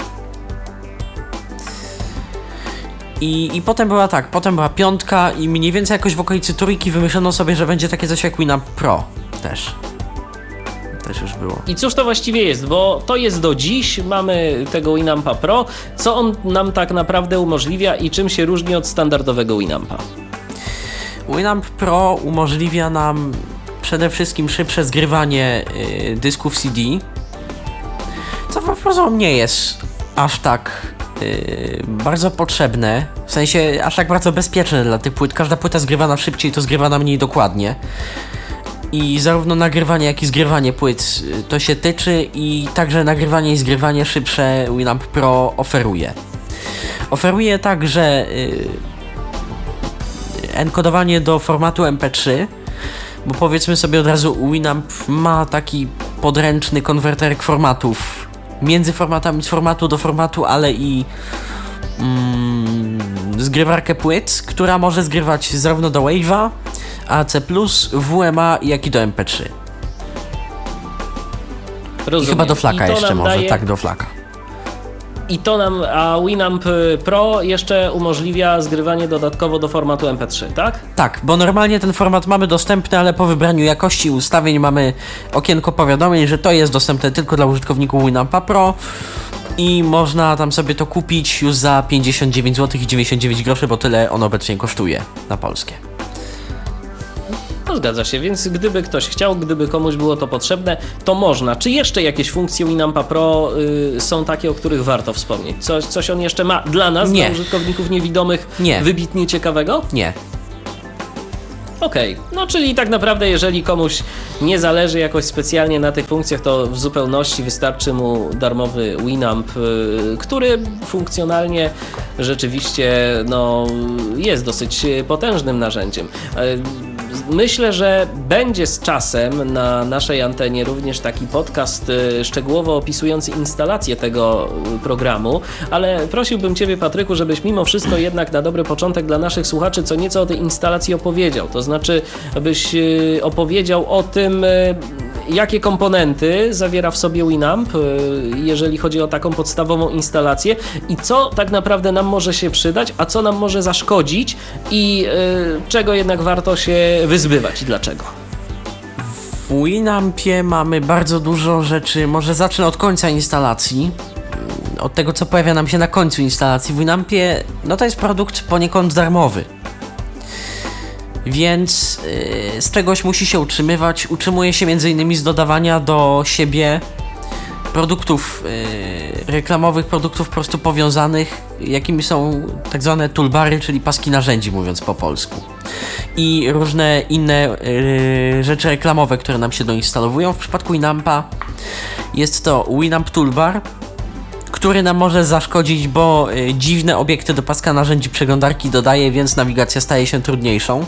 I potem była tak, potem była 5 i mniej więcej jakoś w okolicy trójki wymyślono sobie, że będzie takie coś jak Winamp Pro też. Też już było. I cóż to właściwie jest, bo to jest do dziś, mamy tego Winampa Pro, co on nam tak naprawdę umożliwia i czym się różni od standardowego Winampa? Winamp Pro umożliwia nam przede wszystkim szybsze zgrywanie dysków CD, co po prostu nie jest aż tak bardzo potrzebne, w sensie aż tak bardzo bezpieczne dla tych płyt. Każda płyta zgrywana szybciej to zgrywana mniej dokładnie i zarówno nagrywanie jak i zgrywanie płyt to się tyczy i także nagrywanie i zgrywanie szybsze Winamp Pro oferuje. Oferuje także enkodowanie do formatu MP3, bo powiedzmy sobie od razu, Winamp ma taki podręczny konwerterek formatów między formatami, z formatu do formatu, ale i zgrywarkę płyt, która może zgrywać zarówno do Wave'a, AC+, WMA, jak i do MP3. Rozumiem. I chyba do Flaka jeszcze może, daje... tak, do Flaka. I to nam, a Winamp Pro jeszcze umożliwia zgrywanie dodatkowo do formatu MP3, tak? Tak, bo normalnie ten format mamy dostępny, ale po wybraniu jakości ustawień mamy okienko powiadomień, że to jest dostępne tylko dla użytkowników Winampa Pro i można tam sobie to kupić już za 59 zł i 99 groszy, bo tyle ono obecnie kosztuje na polskie. No zgadza się, więc gdyby ktoś chciał, gdyby komuś było to potrzebne, to można. Czy jeszcze jakieś funkcje Winampa Pro są takie, o których warto wspomnieć? Coś on jeszcze ma dla nas, Nie. dla użytkowników niewidomych, Nie. wybitnie ciekawego? Nie. Okej, no czyli tak naprawdę jeżeli komuś nie zależy jakoś specjalnie na tych funkcjach, to w zupełności wystarczy mu darmowy Winamp, który funkcjonalnie rzeczywiście no, jest dosyć potężnym narzędziem. Myślę, że będzie z czasem na naszej antenie również taki podcast szczegółowo opisujący instalację tego programu, ale prosiłbym Ciebie, Patryku, żebyś mimo wszystko jednak na dobry początek dla naszych słuchaczy co nieco o tej instalacji opowiedział. To znaczy, byś opowiedział o tym, jakie komponenty zawiera w sobie Winamp, jeżeli chodzi o taką podstawową instalację i co tak naprawdę nam może się przydać, a co nam może zaszkodzić i czego jednak warto się wyzbywać i dlaczego. W Winampie mamy bardzo dużo rzeczy, może zacznę od końca instalacji, od tego co pojawia nam się na końcu instalacji. W Winampie, no to jest produkt poniekąd darmowy. Więc z czegoś musi się utrzymywać. Utrzymuje się m.in. z dodawania do siebie produktów reklamowych, produktów po prostu powiązanych, jakimi są tak zwane toolbary, czyli paski narzędzi, mówiąc po polsku. I różne inne rzeczy reklamowe, które nam się doinstalowują. W przypadku Winampa jest to Winamp Toolbar, który nam może zaszkodzić, bo dziwne obiekty do paska narzędzi przeglądarki dodaje, więc nawigacja staje się trudniejszą.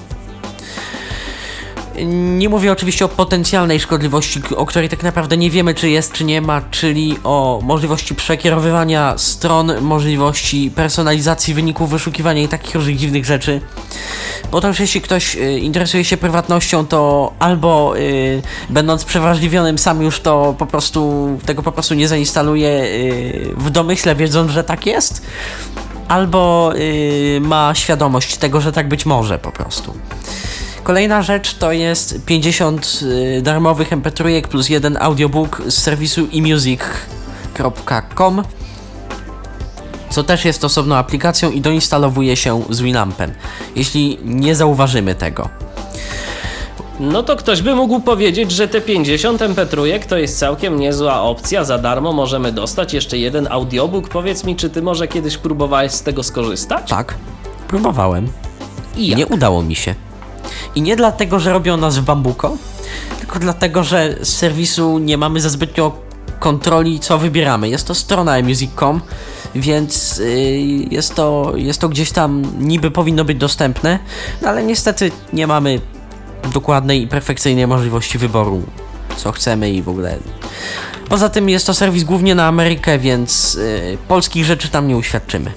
Nie mówię oczywiście o potencjalnej szkodliwości, o której tak naprawdę nie wiemy, czy jest, czy nie ma, czyli o możliwości przekierowywania stron, możliwości personalizacji wyników wyszukiwania i takich różnych dziwnych rzeczy. Bo to już jeśli ktoś interesuje się prywatnością, to albo będąc przewrażliwionym sam już to tego po prostu nie zainstaluje w domyśle, wiedząc, że tak jest, albo ma świadomość tego, że tak być może po prostu. Kolejna rzecz to jest 50 darmowych MP3 plus 1 audiobook z serwisu emusic.com, co też jest osobną aplikacją i doinstalowuje się z Winampem, jeśli nie zauważymy tego. No to ktoś by mógł powiedzieć, że te 50 MP3 to jest całkiem niezła opcja, za darmo możemy dostać jeszcze jeden audiobook. Powiedz mi, czy ty może kiedyś próbowałeś z tego skorzystać? Tak, próbowałem. I jak? Nie udało mi się. I nie dlatego, że robią nas w bambuko, tylko dlatego, że z serwisu nie mamy za zbytnio kontroli, co wybieramy. Jest to strona emusic.com, więc jest to gdzieś tam niby powinno być dostępne, no ale niestety nie mamy dokładnej i perfekcyjnej możliwości wyboru, co chcemy i w ogóle. Poza tym jest to serwis głównie na Amerykę, więc polskich rzeczy tam nie uświadczymy.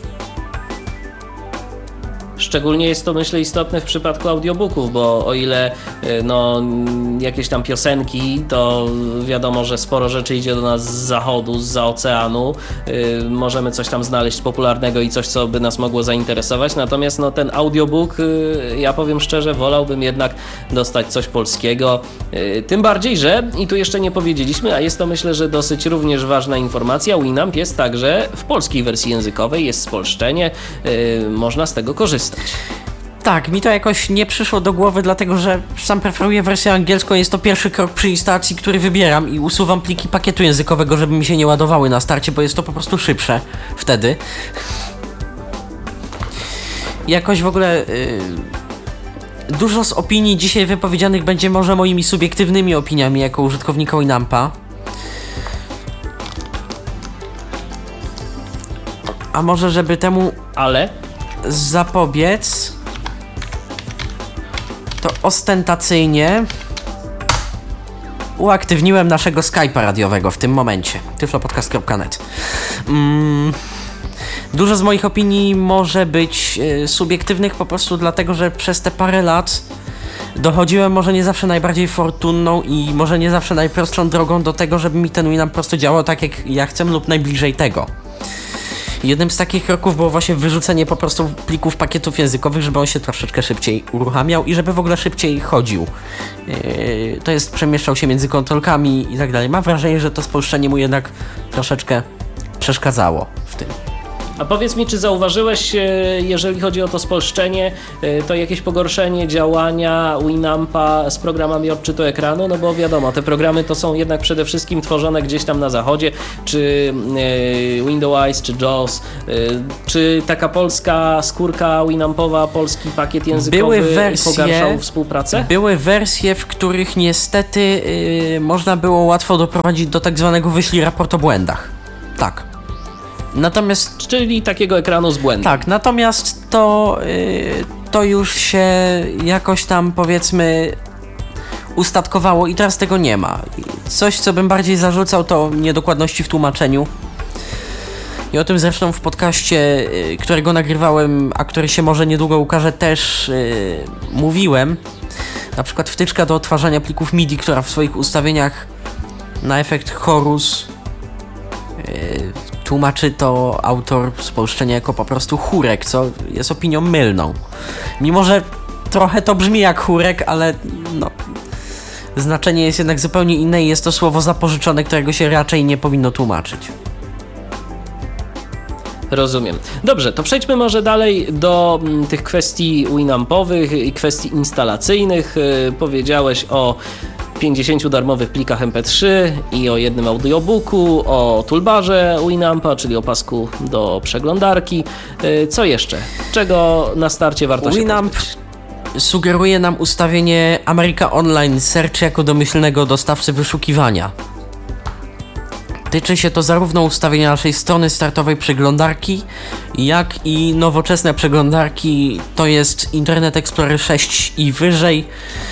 Szczególnie jest to, myślę, istotne w przypadku audiobooków, bo o ile no, jakieś tam piosenki, to wiadomo, że sporo rzeczy idzie do nas z zachodu, zza oceanu. Możemy coś tam znaleźć popularnego i coś, co by nas mogło zainteresować. Natomiast no, ten audiobook, ja powiem szczerze, wolałbym jednak dostać coś polskiego. Tym bardziej, że, i tu jeszcze nie powiedzieliśmy, a jest to, myślę, że dosyć również ważna informacja, Winamp jest także w polskiej wersji językowej, jest spolszczenie, można z tego korzystać. Tak, mi to jakoś nie przyszło do głowy, dlatego że sam preferuję wersję angielską, jest to pierwszy krok przy instalacji, który wybieram i usuwam pliki pakietu językowego, żeby mi się nie ładowały na starcie, bo jest to po prostu szybsze wtedy. Jakoś w ogóle dużo z opinii dzisiaj wypowiedzianych będzie może moimi subiektywnymi opiniami jako użytkownika Winampa. A może żeby temu zapobiec, to ostentacyjnie uaktywniłem naszego Skype'a radiowego w tym momencie. tyflopodcast.net. Dużo z moich opinii może być subiektywnych po prostu dlatego, że przez te parę lat dochodziłem może nie zawsze najbardziej fortunną i może nie zawsze najprostszą drogą do tego, żeby mi ten Winamp po prostu działał tak, jak ja chcę lub najbliżej tego. Jednym z takich kroków było właśnie wyrzucenie po prostu plików pakietów językowych, żeby on się troszeczkę szybciej uruchamiał i żeby w ogóle szybciej chodził. To jest, przemieszczał się między kontrolkami i tak dalej. Mam wrażenie, że to spolszczenie mu jednak troszeczkę przeszkadzało w tym. A powiedz mi, czy zauważyłeś, jeżeli chodzi o to spolszczenie, to jakieś pogorszenie działania Winampa z programami odczytu ekranu? No bo wiadomo, te programy to są jednak przede wszystkim tworzone gdzieś tam na zachodzie, czy Windows, czy JAWS, czy taka polska skórka Winampowa, polski pakiet językowy pogarszał współpracę? Były wersje, w których niestety można było łatwo doprowadzić do tak zwanego wyślij raport o błędach. Tak. Natomiast... Czyli takiego ekranu z błędem. Tak, natomiast to już się jakoś tam, powiedzmy, ustatkowało i teraz tego nie ma. Coś, co bym bardziej zarzucał, to niedokładności w tłumaczeniu. I o tym zresztą w podcaście, którego nagrywałem, a który się może niedługo ukaże, też mówiłem. Na przykład wtyczka do odtwarzania plików MIDI, która w swoich ustawieniach na efekt chorus tłumaczy to autor spolszczenia jako po prostu chórek, co jest opinią mylną. Mimo że trochę to brzmi jak chórek, ale no, znaczenie jest jednak zupełnie inne i jest to słowo zapożyczone, którego się raczej nie powinno tłumaczyć. Rozumiem. Dobrze, to przejdźmy może dalej do tych kwestii Winampowych i kwestii instalacyjnych. Powiedziałeś o 50 darmowych plikach MP3 i o jednym audiobooku, o toolbarze Winampa, czyli o pasku do przeglądarki. Co jeszcze? Czego na starcie warto się Winamp pozbyć? Sugeruje nam ustawienie America Online Search jako domyślnego dostawcy wyszukiwania. Tyczy się to zarówno ustawienia naszej strony startowej przeglądarki, jak i nowoczesne przeglądarki, to jest Internet Explorer 6 i wyżej.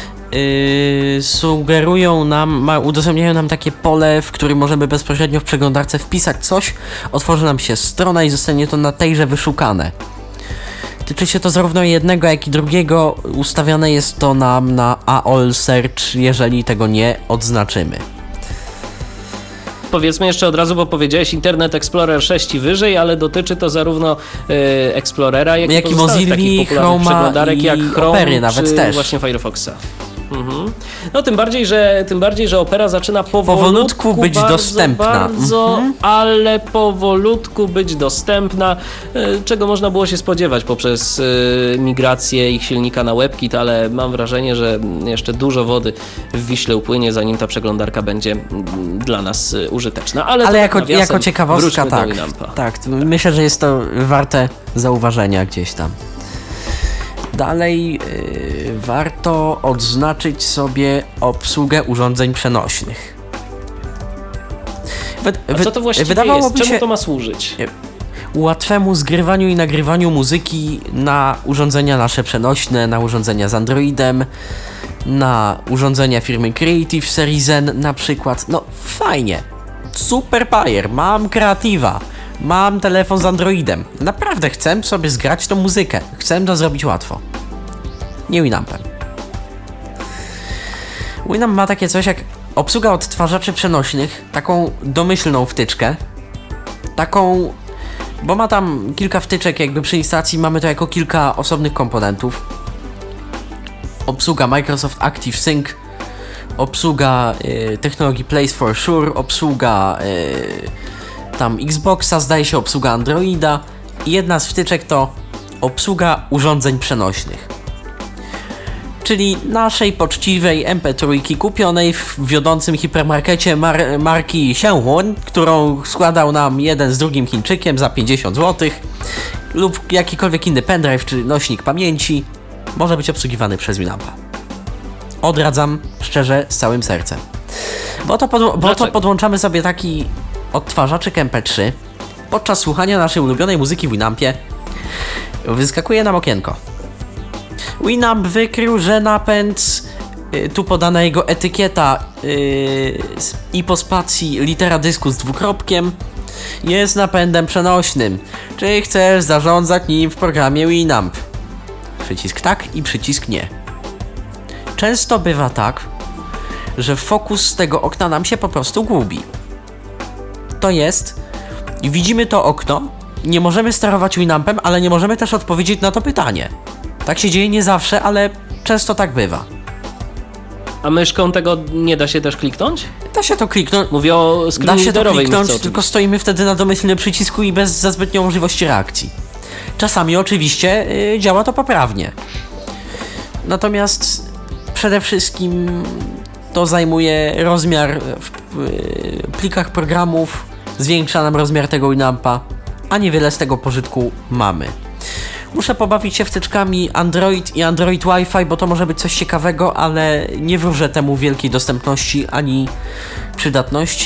Sugerują nam, udostępniają nam takie pole, w którym możemy bezpośrednio w przeglądarce wpisać coś, otworzy nam się strona i zostanie to na tejże wyszukane. Tyczy się to zarówno jednego, jak i drugiego, ustawiane jest to nam na AOL Search, jeżeli tego nie odznaczymy. Powiedzmy jeszcze od razu, bo powiedziałeś Internet Explorer 6 i wyżej, ale dotyczy to zarówno Explorera, jak i pozostałych takich popularnych przeglądarek jak Chrome, Opery nawet czy też. właśnie Firefoxa. Mhm. No tym bardziej, że Opera zaczyna powolutku być dostępna. Ale powolutku być dostępna, czego można było się spodziewać poprzez migrację ich silnika na WebKit, ale mam wrażenie, że jeszcze dużo wody w Wiśle upłynie, zanim ta przeglądarka będzie dla nas użyteczna. Ale jako ciekawostka, tak, myślę, że jest to warte zauważenia gdzieś tam. Dalej warto odznaczyć sobie obsługę urządzeń przenośnych. A co to właściwie jest? Czemu to ma służyć? Łatwemu zgrywaniu i nagrywaniu muzyki na urządzenia nasze przenośne, na urządzenia z Androidem, na urządzenia firmy Creative Series N na przykład. No fajnie, super bajer, mam Creative'a. Mam telefon z Androidem. Naprawdę chcę sobie zgrać tą muzykę. Chcę to zrobić łatwo. Nie Winampem. Winamp ma takie coś jak obsługa odtwarzaczy przenośnych, taką domyślną wtyczkę. Taką, bo ma tam kilka wtyczek, jakby przy instalacji mamy to jako kilka osobnych komponentów. Obsługa Microsoft Active Sync, obsługa technologii Place for Sure, obsługa tam Xboxa, zdaje się obsługa Androida i jedna z wtyczek to obsługa urządzeń przenośnych. Czyli naszej poczciwej MP3 kupionej w wiodącym hipermarkecie marki Xiaohong, którą składał nam jeden z drugim Chińczykiem za 50 zł lub jakikolwiek inny pendrive czy nośnik pamięci może być obsługiwany przez Winampa. Odradzam szczerze z całym sercem. Bo to podłączamy sobie taki odtwarzaczek MP3. Podczas słuchania naszej ulubionej muzyki w Winampie wyskakuje nam okienko. Winamp wykrył, że napęd, tu podana jego etykieta i po spacji litera dysku z dwukropkiem, jest napędem przenośnym. Czy chcesz zarządzać nim w programie Winamp? Przycisk tak i przycisk nie. Często bywa tak, że fokus z tego okna nam się po prostu gubi. To jest, widzimy to okno, nie możemy sterować Winampem, ale nie możemy też odpowiedzieć na to pytanie. Tak się dzieje nie zawsze, ale często tak bywa. A myszką tego nie da się też kliknąć? Da się to kliknąć. Mówię o Da się to screen-readerowej kliknąć, myszce tylko stoimy wtedy na domyślnym przycisku i bez za zbytnią możliwości reakcji. Czasami oczywiście działa to poprawnie. Natomiast przede wszystkim to zajmuje rozmiar w plikach programów, zwiększa nam rozmiar tego Winampa, a niewiele z tego pożytku mamy. Muszę pobawić się wtyczkami Android i Android Wi-Fi, bo to może być coś ciekawego, ale nie wróżę temu wielkiej dostępności ani przydatności.